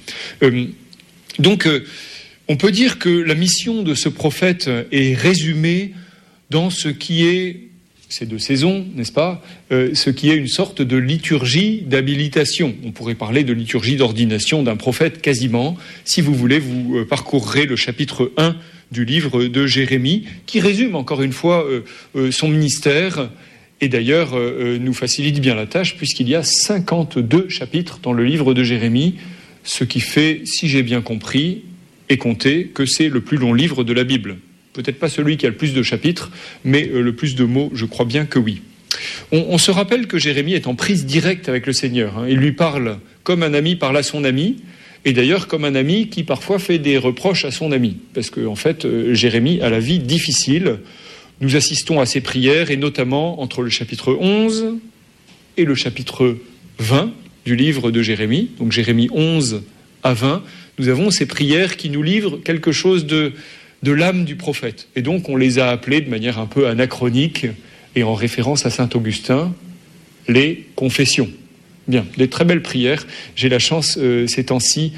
Donc, on peut dire que la mission de ce prophète est résumée dans ce qui est, ces deux saisons, n'est-ce pas, ce qui est une sorte de liturgie d'habilitation. On pourrait parler de liturgie d'ordination d'un prophète quasiment. Si vous voulez, vous parcourrez le chapitre 1 du livre de Jérémie, qui résume encore une fois son ministère, et d'ailleurs nous facilite bien la tâche, puisqu'il y a 52 chapitres dans le livre de Jérémie, ce qui fait, si j'ai bien compris et compté, que c'est le plus long livre de la Bible. Peut-être pas celui qui a le plus de chapitres, mais le plus de mots, je crois bien que oui. On se rappelle que Jérémie est en prise directe avec le Seigneur. Il lui parle comme un ami parle à son ami, et d'ailleurs comme un ami qui parfois fait des reproches à son ami. Parce qu'en fait, Jérémie a la vie difficile. Nous assistons à ses prières, et notamment entre le chapitre 11 et le chapitre 20 du livre de Jérémie, donc Jérémie 11 à 20, nous avons ces prières qui nous livrent quelque chose de l'âme du prophète. Et donc on les a appelées de manière un peu anachronique et en référence à saint Augustin, les confessions. Bien, des très belles prières. J'ai la chance ces temps-ci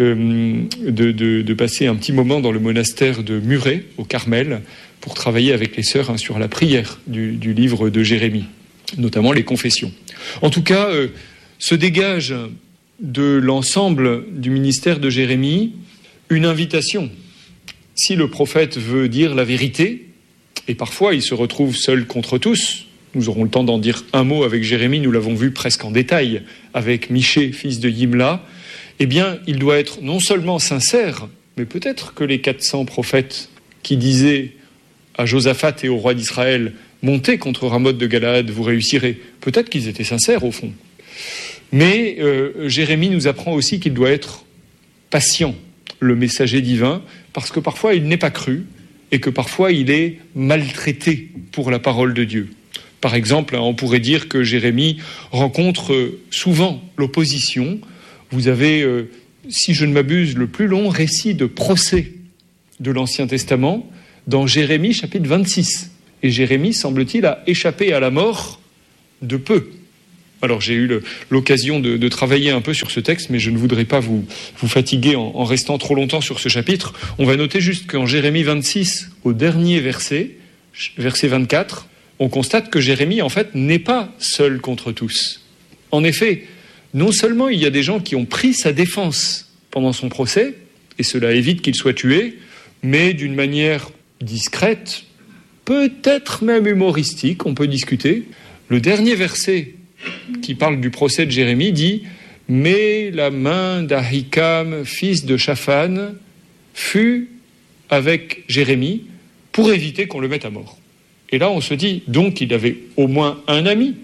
de passer un petit moment dans le monastère de Muret, au Carmel, pour travailler avec les sœurs sur la prière du livre de Jérémie, notamment les confessions. En tout cas, se dégage de l'ensemble du ministère de Jérémie une invitation. Si le prophète veut dire la vérité, et parfois il se retrouve seul contre tous, nous aurons le temps d'en dire un mot avec Jérémie, nous l'avons vu presque en détail avec Michée, fils de Yimla, eh bien il doit être non seulement sincère, mais peut-être que les 400 prophètes qui disaient à Josaphat et au roi d'Israël « Montez contre Ramoth de Galaad, vous réussirez », peut-être qu'ils étaient sincères au fond. Mais Jérémie nous apprend aussi qu'il doit être patient, le messager divin, parce que parfois il n'est pas cru et que parfois il est maltraité pour la parole de Dieu. Par exemple, on pourrait dire que Jérémie rencontre souvent l'opposition vous avez, si je ne m'abuse, le plus long récit de procès de l'Ancien Testament dans Jérémie chapitre 26. Et Jérémie, semble-t-il, a échappé à la mort de peu. Alors j'ai eu l'occasion de travailler un peu sur ce texte, mais je ne voudrais pas vous fatiguer en restant trop longtemps sur ce chapitre. On va noter juste qu'en Jérémie 26, au dernier verset 24, on constate que Jérémie, en fait, n'est pas seul contre tous. En effet, non seulement il y a des gens qui ont pris sa défense pendant son procès, et cela évite qu'il soit tué, mais d'une manière discrète, peut-être même humoristique, on peut discuter. Le dernier verset qui parle du procès de Jérémie dit « Mais la main d'Ahikam, fils de Shaphan, fut avec Jérémie pour éviter qu'on le mette à mort. » Et là, on se dit, donc, il avait au moins un ami.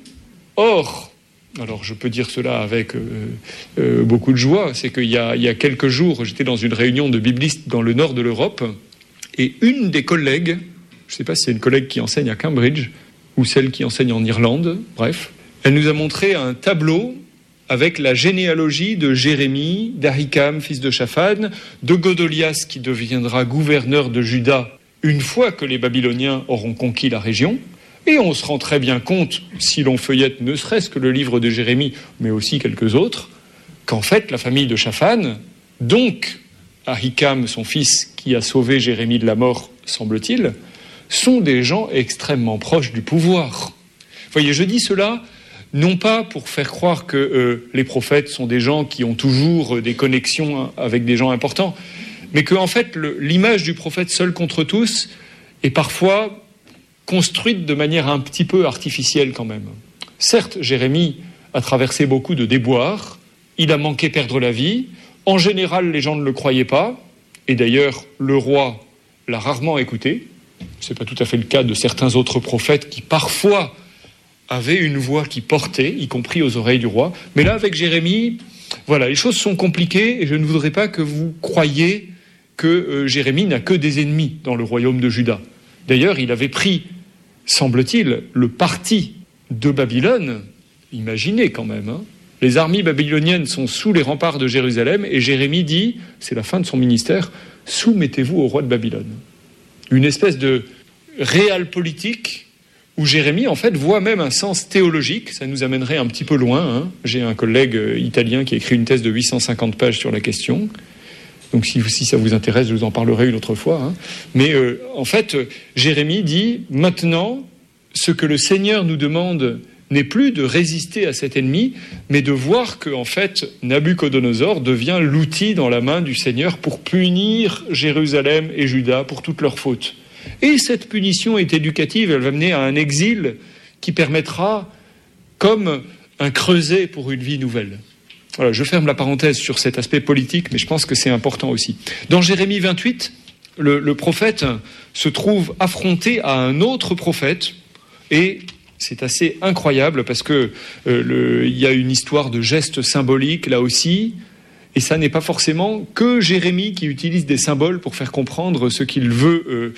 Or, alors je peux dire cela avec beaucoup de joie, c'est qu'il y a quelques jours, j'étais dans une réunion de biblistes dans le nord de l'Europe, et une des collègues, je ne sais pas si c'est une collègue qui enseigne à Cambridge, ou celle qui enseigne en Irlande, bref, elle nous a montré un tableau avec la généalogie de Jérémie, d'Ahikam, fils de Shaphan, de Godolias, qui deviendra gouverneur de Juda une fois que les Babyloniens auront conquis la région. Et on se rend très bien compte, si l'on feuillette ne serait-ce que le livre de Jérémie, mais aussi quelques autres, qu'en fait, la famille de Shaphan, donc Ahikam, son fils, qui a sauvé Jérémie de la mort, semble-t-il, sont des gens extrêmement proches du pouvoir. Vous voyez, je dis cela non pas pour faire croire que les prophètes sont des gens qui ont toujours des connexions avec des gens importants, mais que en fait l'image du prophète seul contre tous est parfois construite de manière un petit peu artificielle quand même. Certes, Jérémie a traversé beaucoup de déboires, il a manqué perdre la vie, en général les gens ne le croyaient pas, et d'ailleurs le roi l'a rarement écouté. Ce n'est pas tout à fait le cas de certains autres prophètes qui parfois avaient une voix qui portait, y compris aux oreilles du roi. Mais là, avec Jérémie, voilà, les choses sont compliquées et je ne voudrais pas que vous croyiez que Jérémie n'a que des ennemis dans le royaume de Juda. D'ailleurs, il avait pris, semble-t-il, le parti de Babylone. Imaginez quand même, hein. Les armées babyloniennes sont sous les remparts de Jérusalem et Jérémie dit, c'est la fin de son ministère, « Soumettez-vous au roi de Babylone ». Une espèce de réal politique où Jérémie, en fait, voit même un sens théologique. Ça nous amènerait un petit peu loin, hein. J'ai un collègue italien qui a écrit une thèse de 850 pages sur la question. Donc si ça vous intéresse, je vous en parlerai une autre fois, hein. Mais en fait, Jérémie dit, maintenant, ce que le Seigneur nous demande n'est plus de résister à cet ennemi, mais de voir que, en fait, Nabuchodonosor devient l'outil dans la main du Seigneur pour punir Jérusalem et Juda pour toutes leurs fautes. Et cette punition est éducative, elle va mener à un exil qui permettra, comme un creuset pour une vie nouvelle. Voilà, je ferme la parenthèse sur cet aspect politique, mais je pense que c'est important aussi. Dans Jérémie 28, le prophète se trouve affronté à un autre prophète, et c'est assez incroyable parce que il y a une histoire de gestes symboliques là aussi, et ça n'est pas forcément que Jérémie qui utilise des symboles pour faire comprendre ce qu'il veut,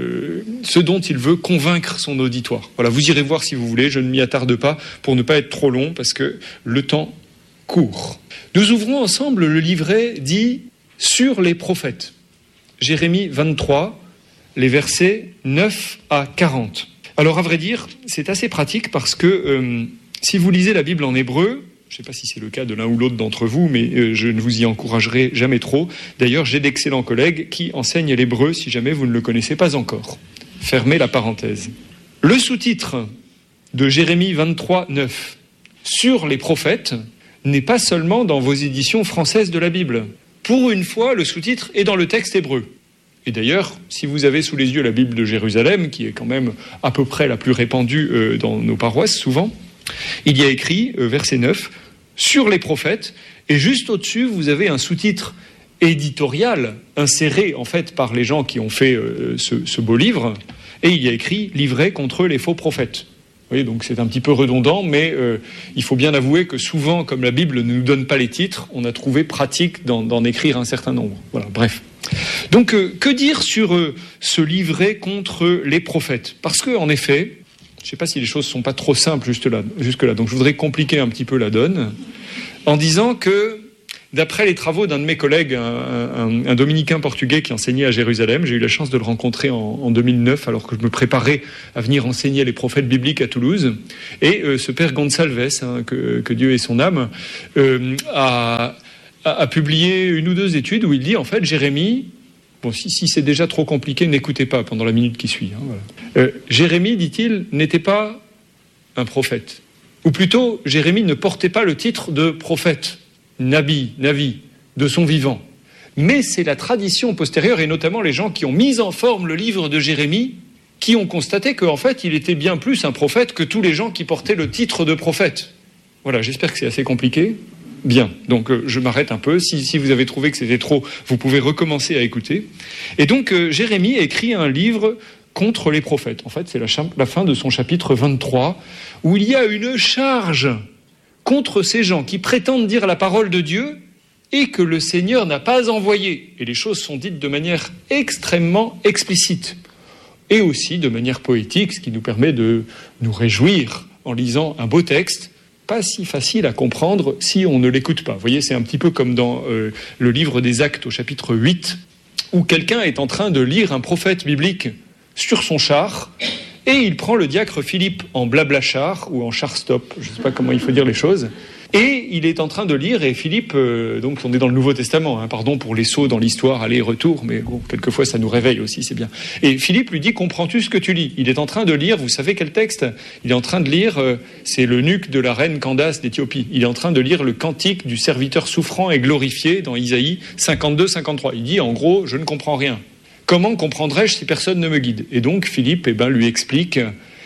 ce dont il veut convaincre son auditoire. Voilà, vous irez voir si vous voulez, je ne m'y attarde pas pour ne pas être trop long parce que le temps court. Nous ouvrons ensemble le livret dit « Sur les prophètes ». Jérémie 23, les versets 9 à 40. Alors à vrai dire, c'est assez pratique parce que si vous lisez la Bible en hébreu, je ne sais pas si c'est le cas de l'un ou l'autre d'entre vous, mais je ne vous y encouragerai jamais trop. D'ailleurs, j'ai d'excellents collègues qui enseignent l'hébreu si jamais vous ne le connaissez pas encore. Fermez la parenthèse. Le sous-titre de Jérémie 23, 9, sur les prophètes, n'est pas seulement dans vos éditions françaises de la Bible. Pour une fois, le sous-titre est dans le texte hébreu. Et d'ailleurs, si vous avez sous les yeux la Bible de Jérusalem, qui est quand même à peu près la plus répandue dans nos paroisses, souvent, il y a écrit, verset 9, « Sur les prophètes », et juste au-dessus, vous avez un sous-titre éditorial inséré, en fait, par les gens qui ont fait ce beau livre, et il y a écrit « Livret contre les faux prophètes ». Vous voyez, donc c'est un petit peu redondant, mais il faut bien avouer que souvent, comme la Bible ne nous donne pas les titres, on a trouvé pratique d'en écrire un certain nombre. Voilà, bref. Donc, que dire sur ce livret contre les prophètes ? Parce que, en effet, je ne sais pas si les choses ne sont pas trop simples jusque-là, donc je voudrais compliquer un petit peu la donne, en disant que d'après les travaux d'un de mes collègues, un dominicain portugais qui enseignait à Jérusalem. J'ai eu la chance de le rencontrer en 2009, alors que je me préparais à venir enseigner les prophètes bibliques à Toulouse. Et ce père Gonçalves, que Dieu ait son âme, a publié une ou deux études où il dit, en fait, Jérémie... Bon, si c'est déjà trop compliqué, n'écoutez pas pendant la minute qui suit. Voilà. Jérémie, dit-il, n'était pas un prophète. Ou plutôt, Jérémie ne portait pas le titre de prophète, navi, de son vivant. Mais c'est la tradition postérieure, et notamment les gens qui ont mis en forme le livre de Jérémie, qui ont constaté qu'en fait, il était bien plus un prophète que tous les gens qui portaient le titre de prophète. Voilà, j'espère que c'est assez compliqué. Bien, donc je m'arrête un peu. Si vous avez trouvé que c'était trop, vous pouvez recommencer à écouter. Et donc Jérémie écrit un livre contre les prophètes. En fait, c'est la fin de son chapitre 23, où il y a une charge contre ces gens qui prétendent dire la parole de Dieu et que le Seigneur n'a pas envoyé. Et les choses sont dites de manière extrêmement explicite. Et aussi de manière poétique, ce qui nous permet de nous réjouir en lisant un beau texte, pas si facile à comprendre si on ne l'écoute pas. Vous voyez, c'est un petit peu comme dans le livre des Actes au chapitre 8, où quelqu'un est en train de lire un prophète biblique sur son char, et il prend le diacre Philippe en blabla-char, ou en char-stop, je ne sais pas comment il faut dire les choses, et il est en train de lire, et Philippe, donc on est dans le Nouveau Testament, pardon pour les sauts dans l'histoire, aller-retour, mais bon, quelquefois ça nous réveille aussi, c'est bien. Et Philippe lui dit, comprends-tu ce que tu lis ? Il est en train de lire, vous savez quel texte ? Il est en train de lire, c'est l'eunuque de la reine Candace d'Éthiopie. Il est en train de lire le cantique du serviteur souffrant et glorifié dans Isaïe 52-53. Il dit, en gros, je ne comprends rien. Comment comprendrais-je si personne ne me guide ? Et donc Philippe lui explique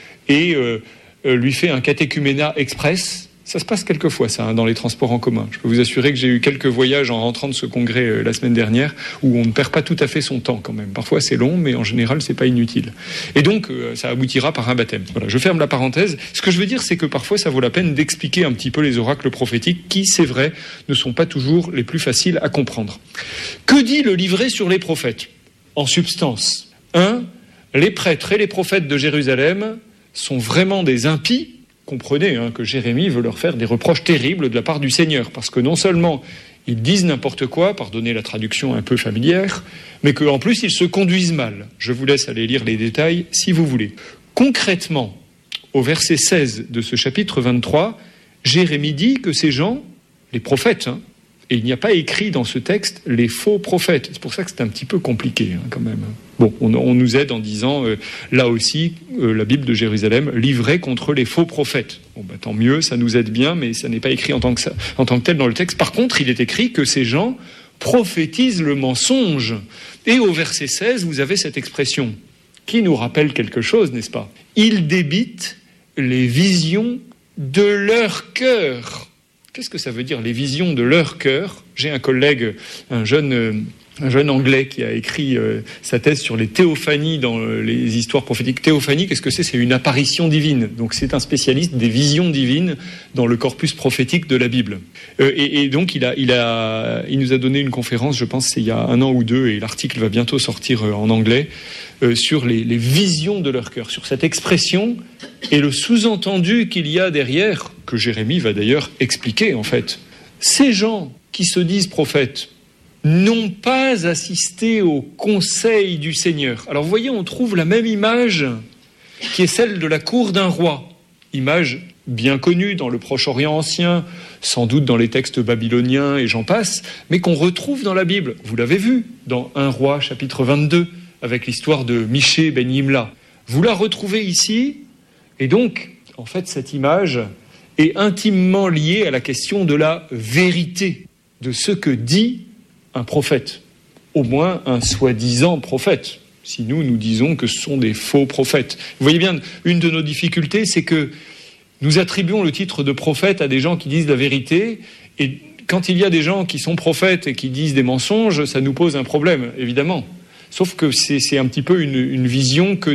et lui fait un catéchuménat express. Ça se passe quelquefois, ça, dans les transports en commun. Je peux vous assurer que j'ai eu quelques voyages en rentrant de ce congrès la semaine dernière où on ne perd pas tout à fait son temps quand même. Parfois c'est long, mais en général c'est pas inutile. Et donc ça aboutira par un baptême. Voilà, je ferme la parenthèse. Ce que je veux dire, c'est que parfois ça vaut la peine d'expliquer un petit peu les oracles prophétiques qui, c'est vrai, ne sont pas toujours les plus faciles à comprendre. Que dit le livret sur les prophètes ? En substance, 1. Les prêtres et les prophètes de Jérusalem sont vraiment des impies. Comprenez que Jérémie veut leur faire des reproches terribles de la part du Seigneur, parce que non seulement ils disent n'importe quoi, pardonnez la traduction un peu familière, mais qu'en plus ils se conduisent mal. Je vous laisse aller lire les détails si vous voulez. Concrètement, au verset 16 de ce chapitre 23, Jérémie dit que ces gens, les prophètes, et il n'y a pas écrit dans ce texte les faux prophètes. C'est pour ça que c'est un petit peu compliqué quand même. Bon, on nous aide en disant, là aussi, la Bible de Jérusalem, livrée contre les faux prophètes. Bon, tant mieux, ça nous aide bien, mais ça n'est pas écrit en tant que tel dans le texte. Par contre, il est écrit que ces gens prophétisent le mensonge. Et au verset 16, vous avez cette expression qui nous rappelle quelque chose, n'est-ce pas ? Ils débitent les visions de leur cœur. Qu'est-ce que ça veut dire, les visions de leur cœur ? J'ai un collègue, un jeune Anglais qui a écrit sa thèse sur les théophanies dans les histoires prophétiques. Théophanie, qu'est-ce que c'est ? C'est une apparition divine. Donc c'est un spécialiste des visions divines dans le corpus prophétique de la Bible. Et donc il nous a donné une conférence, je pense, c'est il y a 1 an ou 2, et l'article va bientôt sortir en anglais, sur les visions de leur cœur, sur cette expression et le sous-entendu qu'il y a derrière, que Jérémie va d'ailleurs expliquer en fait. Ces gens qui se disent prophètes n'ont pas assisté au conseil du Seigneur. Alors vous voyez, on trouve la même image qui est celle de la cour d'un roi. Image bien connue dans le Proche-Orient ancien, sans doute dans les textes babyloniens et j'en passe, mais qu'on retrouve dans la Bible. Vous l'avez vu dans 1 Roi chapitre 22, avec l'histoire de Michée ben Yimla. Vous la retrouvez ici, et donc, en fait, cette image est intimement liée à la question de la vérité, de ce que dit un prophète, au moins un soi-disant prophète, si nous disons que ce sont des faux prophètes. Vous voyez bien, une de nos difficultés, c'est que nous attribuons le titre de prophète à des gens qui disent la vérité, et quand il y a des gens qui sont prophètes et qui disent des mensonges, ça nous pose un problème, évidemment. Sauf que c'est un petit peu une vision que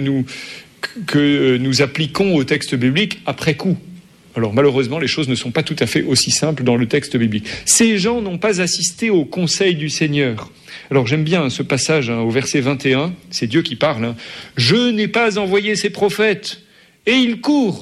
nous appliquons au texte biblique après coup. Alors malheureusement, les choses ne sont pas tout à fait aussi simples dans le texte biblique. Ces gens n'ont pas assisté au conseil du Seigneur. Alors j'aime bien ce passage au verset 21, c'est Dieu qui parle. « Je n'ai pas envoyé ces prophètes, et ils courent ».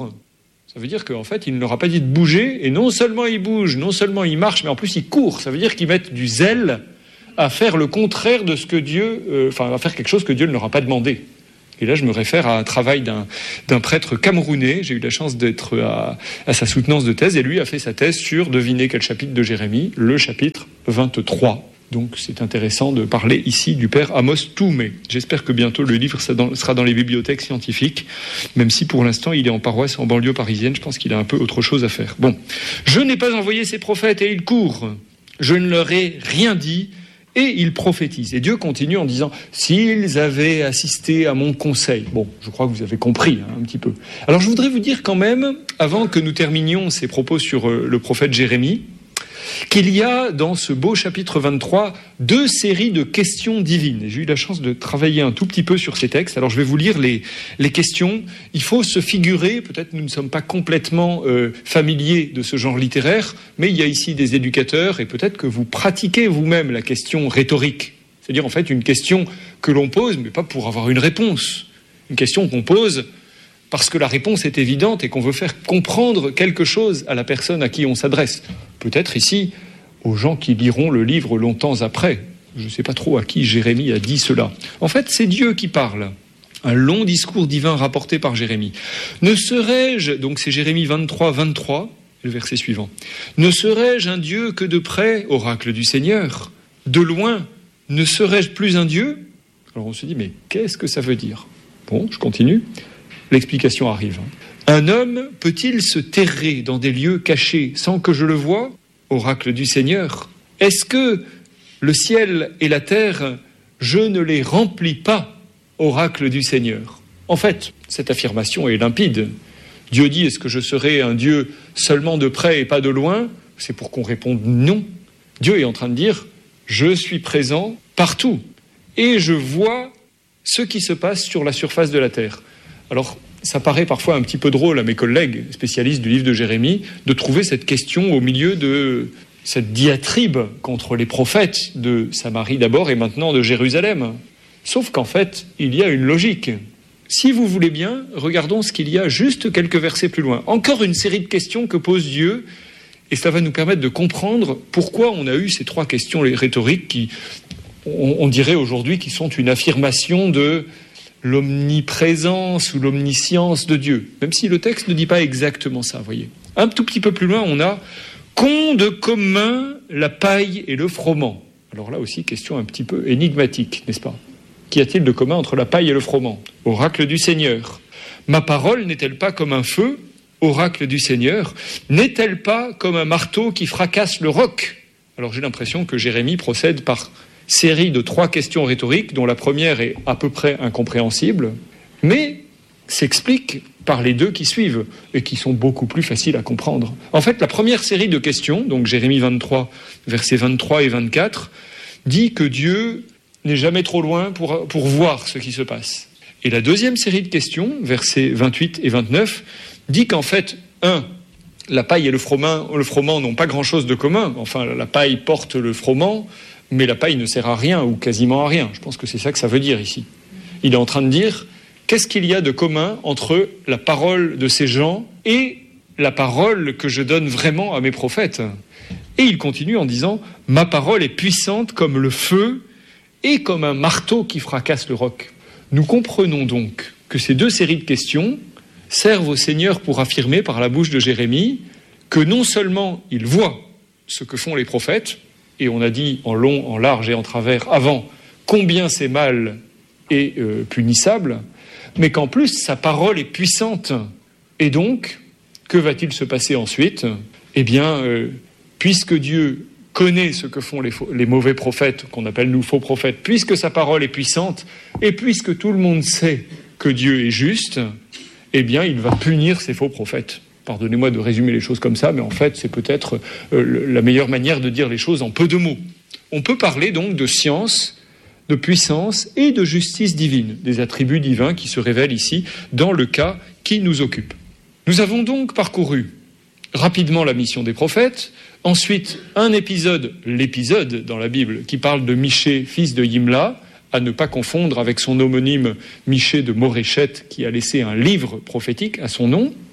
Ça veut dire qu'en fait, il ne leur a pas dit de bouger, et non seulement ils bougent, non seulement ils marchent, mais en plus ils courent. Ça veut dire qu'ils mettent du zèle à faire le contraire de ce que Dieu... à faire quelque chose que Dieu ne leur a pas demandé. Et là, je me réfère à un travail d'un prêtre camerounais. J'ai eu la chance d'être à sa soutenance de thèse, et lui a fait sa thèse sur, devinez quel chapitre de Jérémie, le chapitre 23. Donc c'est intéressant de parler ici du père Amos Toumé. J'espère que bientôt le livre sera dans les bibliothèques scientifiques, même si pour l'instant il est en paroisse en banlieue parisienne. Je pense qu'il a un peu autre chose à faire. Bon, je n'ai pas envoyé ces prophètes et ils courent. Je ne leur ai rien dit et ils prophétisent. Et Dieu continue en disant, s'ils avaient assisté à mon conseil. Bon, je crois que vous avez compris un petit peu. Alors je voudrais vous dire quand même, avant que nous terminions ces propos sur le prophète Jérémie, qu'il y a dans ce beau chapitre 23 deux séries de questions divines. Et j'ai eu la chance de travailler un tout petit peu sur ces textes. Alors je vais vous lire les questions. Il faut se figurer, peut-être nous ne sommes pas complètement familiers de ce genre littéraire, mais il y a ici des éducateurs et peut-être que vous pratiquez vous-même la question rhétorique. C'est-à-dire en fait une question que l'on pose, mais pas pour avoir une réponse. Une question qu'on pose parce que la réponse est évidente et qu'on veut faire comprendre quelque chose à la personne à qui on s'adresse. Peut-être ici, aux gens qui liront le livre longtemps après. Je ne sais pas trop à qui Jérémie a dit cela. En fait, c'est Dieu qui parle. Un long discours divin rapporté par Jérémie. Ne serais-je, donc c'est Jérémie 23, le verset suivant. Ne serais-je un Dieu que de près, oracle du Seigneur? De loin, ne serais-je plus un Dieu? Alors on se dit, mais qu'est-ce que ça veut dire? Bon, je continue. L'explication arrive. Un homme peut-il se terrer dans des lieux cachés sans que je le voie, oracle du Seigneur? Est-ce que le ciel et la terre, je ne les remplis pas, oracle du Seigneur? En fait, cette affirmation est limpide. Dieu dit, est-ce que je serai un Dieu seulement de près et pas de loin? C'est pour qu'on réponde non. Dieu est en train de dire, je suis présent partout et je vois ce qui se passe sur la surface de la terre. Alors, ça paraît parfois un petit peu drôle à mes collègues spécialistes du livre de Jérémie de trouver cette question au milieu de cette diatribe contre les prophètes de Samarie d'abord et maintenant de Jérusalem. Sauf qu'en fait, il y a une logique. Si vous voulez bien, regardons ce qu'il y a juste quelques versets plus loin. Encore une série de questions que pose Dieu, et cela va nous permettre de comprendre pourquoi on a eu ces trois questions rhétoriques qui, on dirait aujourd'hui, qui sont une affirmation de l'omniprésence ou l'omniscience de Dieu, même si le texte ne dit pas exactement ça, voyez. Un tout petit peu plus loin, on a « qu'ont de commun la paille et le froment ». Alors là aussi, question un petit peu énigmatique, n'est-ce pas? Qu'y a-t-il de commun entre la paille et le froment? Oracle du Seigneur. Ma parole n'est-elle pas comme un feu? Oracle du Seigneur. N'est-elle pas comme un marteau qui fracasse le roc? Alors j'ai l'impression que Jérémie procède par série de 3 questions rhétoriques, dont la première est à peu près incompréhensible, mais s'explique par les 2 qui suivent, et qui sont beaucoup plus faciles à comprendre. En fait, la première série de questions, donc Jérémie 23, versets 23 et 24, dit que Dieu n'est jamais trop loin pour voir ce qui se passe. Et la deuxième série de questions, versets 28 et 29, dit qu'en fait, la paille et le froment n'ont pas grand-chose de commun. Enfin, la paille porte le froment, mais la paille ne sert à rien, ou quasiment à rien. Je pense que c'est ça que ça veut dire ici. Il est en train de dire, qu'est-ce qu'il y a de commun entre la parole de ces gens et la parole que je donne vraiment à mes prophètes? Et il continue en disant, ma parole est puissante comme le feu et comme un marteau qui fracasse le roc. Nous comprenons donc que ces 2 séries de questions servent au Seigneur pour affirmer par la bouche de Jérémie que non seulement il voit ce que font les prophètes, et on a dit en long, en large et en travers avant combien c'est mal et punissable, mais qu'en plus sa parole est puissante. Et donc, que va-t-il se passer ensuite? Eh bien, puisque Dieu connaît ce que font les mauvais prophètes, qu'on appelle nous faux prophètes, puisque sa parole est puissante, et puisque tout le monde sait que Dieu est juste, eh bien, il va punir ces faux prophètes. Pardonnez-moi de résumer les choses comme ça, mais en fait, c'est peut-être la meilleure manière de dire les choses en peu de mots. On peut parler donc de science, de puissance et de justice divine, des attributs divins qui se révèlent ici dans le cas qui nous occupe. Nous avons donc parcouru rapidement la mission des prophètes, ensuite l'épisode dans la Bible qui parle de Michée, fils de Yimla, à ne pas confondre avec son homonyme Michée de Moréchette qui a laissé un livre prophétique à son nom.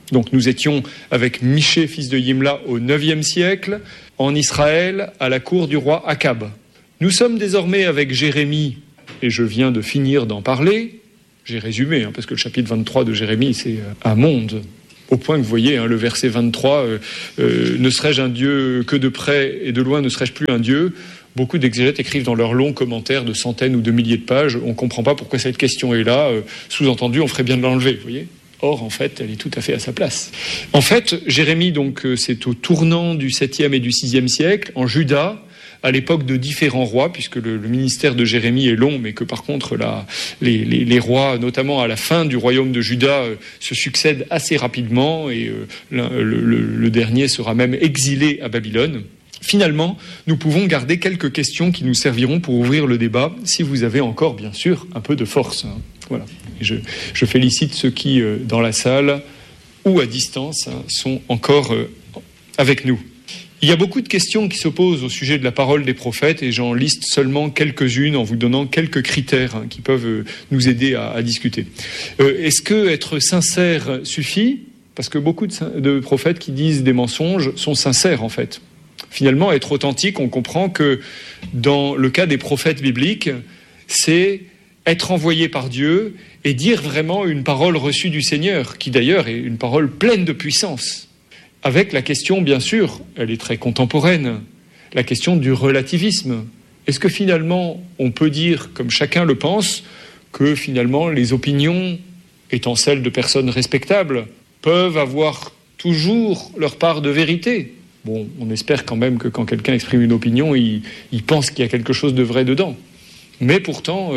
Donc nous étions avec Michée, fils de Yimla, au IXe siècle, en Israël, à la cour du roi Akab. Nous sommes désormais avec Jérémie, et je viens de finir d'en parler. J'ai résumé, parce que le chapitre 23 de Jérémie, c'est un monde. Au point que vous voyez, le verset 23, ne serais-je un Dieu que de près et de loin, ne serais-je plus un Dieu ? Beaucoup d'exégètes écrivent dans leurs longs commentaires de centaines ou de milliers de pages, on ne comprend pas pourquoi cette question est là, sous-entendu, on ferait bien de l'enlever, vous voyez ? Or, en fait, elle est tout à fait à sa place. En fait, Jérémie, donc, c'est au tournant du 7e et du 6e siècle, en Juda, à l'époque de différents rois, puisque le ministère de Jérémie est long, mais que par contre les rois, notamment à la fin du royaume de Juda, se succèdent assez rapidement, et le dernier sera même exilé à Babylone. Finalement, nous pouvons garder quelques questions qui nous serviront pour ouvrir le débat, si vous avez encore, bien sûr, un peu de force. Voilà. Et je félicite ceux qui, dans la salle ou à distance, sont encore avec nous. Il y a beaucoup de questions qui se posent au sujet de la parole des prophètes, et j'en liste seulement quelques-unes en vous donnant quelques critères qui peuvent nous aider à discuter. Est-ce que être sincère suffit ? Parce que beaucoup de prophètes qui disent des mensonges sont sincères, en fait. Finalement, être authentique, on comprend que dans le cas des prophètes bibliques, c'est être envoyé par Dieu et dire vraiment une parole reçue du Seigneur, qui d'ailleurs est une parole pleine de puissance. Avec la question, bien sûr, elle est très contemporaine, la question du relativisme. Est-ce que finalement, on peut dire, comme chacun le pense, que finalement les opinions, étant celles de personnes respectables, peuvent avoir toujours leur part de vérité ? Bon, on espère quand même que quand quelqu'un exprime une opinion, il pense qu'il y a quelque chose de vrai dedans. Mais pourtant,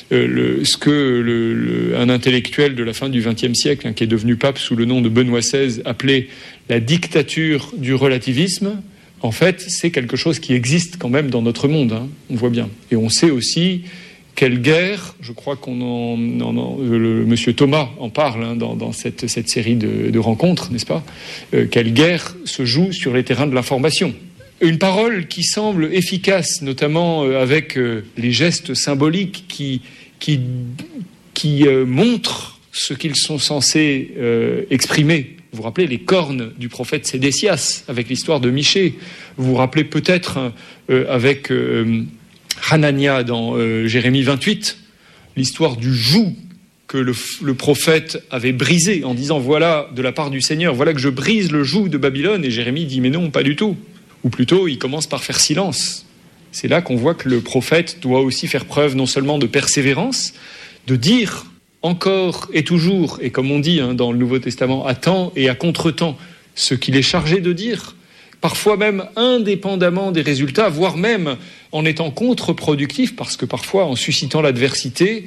un intellectuel de la fin du XXe siècle, qui est devenu pape sous le nom de Benoît XVI, appelait la dictature du relativisme, en fait, c'est quelque chose qui existe quand même dans notre monde, on voit bien. Et on sait aussi quelle guerre, je crois monsieur Thomas en parle dans cette série de rencontres, n'est-ce pas ? Quelle guerre se joue sur les terrains de l'information. Une parole qui semble efficace, notamment avec les gestes symboliques qui montrent ce qu'ils sont censés exprimer. Vous vous rappelez les cornes du prophète Sédécias, avec l'histoire de Michée. Vous vous rappelez peut-être avec Hanania dans Jérémie 28, l'histoire du joug que le prophète avait brisé en disant « Voilà, de la part du Seigneur, voilà que je brise le joug de Babylone ». Et Jérémie dit « Mais non, pas du tout ». Ou plutôt, il commence par faire silence. C'est là qu'on voit que le prophète doit aussi faire preuve non seulement de persévérance, de dire encore et toujours, et comme on dit dans le Nouveau Testament, à temps et à contre-temps, ce qu'il est chargé de dire, parfois même indépendamment des résultats, voire même en étant contre-productif, parce que parfois, en suscitant l'adversité,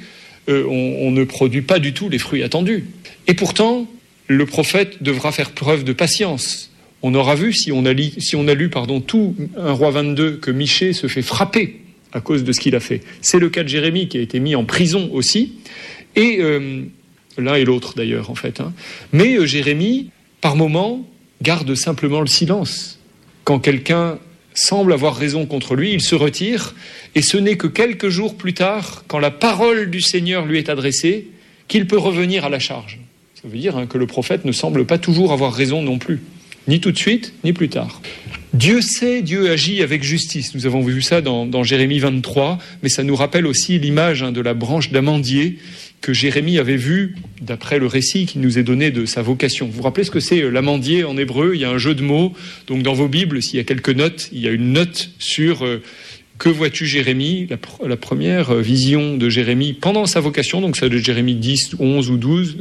on ne produit pas du tout les fruits attendus. Et pourtant, le prophète devra faire preuve de patience. On aura vu, si on a lu tout 1 Roi 22, que Michée se fait frapper à cause de ce qu'il a fait. C'est le cas de Jérémie qui a été mis en prison aussi, et l'un et l'autre d'ailleurs en fait. Mais Jérémie, par moments, garde simplement le silence. Quand quelqu'un semble avoir raison contre lui, il se retire, et ce n'est que quelques jours plus tard, quand la parole du Seigneur lui est adressée, qu'il peut revenir à la charge. Ça veut dire que le prophète ne semble pas toujours avoir raison non plus. Ni tout de suite, ni plus tard. Dieu sait, Dieu agit avec justice. Nous avons vu ça dans Jérémie 23, mais ça nous rappelle aussi l'image de la branche d'amandier que Jérémie avait vue, d'après le récit qui nous est donné de sa vocation. Vous vous rappelez ce que c'est l'amandier en hébreu ? Il y a un jeu de mots. Donc dans vos Bibles, s'il y a quelques notes, il y a une note sur que vois-tu Jérémie ? La première vision de Jérémie pendant sa vocation, donc ça de Jérémie 10, 11 ou 12,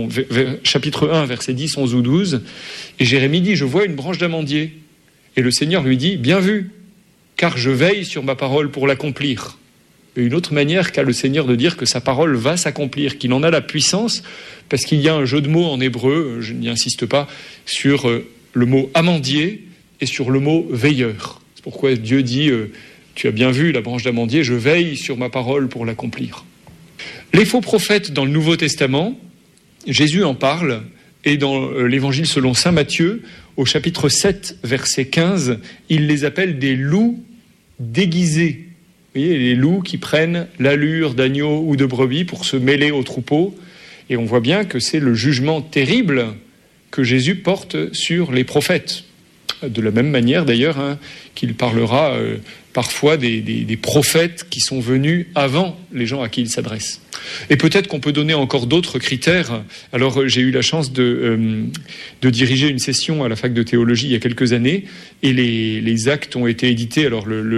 chapitre 1, versets 10, 11 ou 12. Et Jérémie dit, je vois une branche d'amandier. Et le Seigneur lui dit, bien vu, car je veille sur ma parole pour l'accomplir. Et une autre manière qu'a le Seigneur de dire que sa parole va s'accomplir, qu'il en a la puissance, parce qu'il y a un jeu de mots en hébreu, je n'y insiste pas, sur le mot amandier et sur le mot veilleur. C'est pourquoi Dieu dit, tu as bien vu la branche d'amandier, je veille sur ma parole pour l'accomplir. Les faux prophètes dans le Nouveau Testament, Jésus en parle, et dans l'évangile selon saint Matthieu, au chapitre 7, verset 15, il les appelle des loups déguisés. Vous voyez, les loups qui prennent l'allure d'agneau ou de brebis pour se mêler au troupeau. Et on voit bien que c'est le jugement terrible que Jésus porte sur les prophètes. De la même manière d'ailleurs qu'il parlera parfois des prophètes qui sont venus avant les gens à qui il s'adresse. Et peut-être qu'on peut donner encore d'autres critères. Alors j'ai eu la chance de diriger une session à la fac de théologie il y a quelques années et les actes ont été édités. Alors le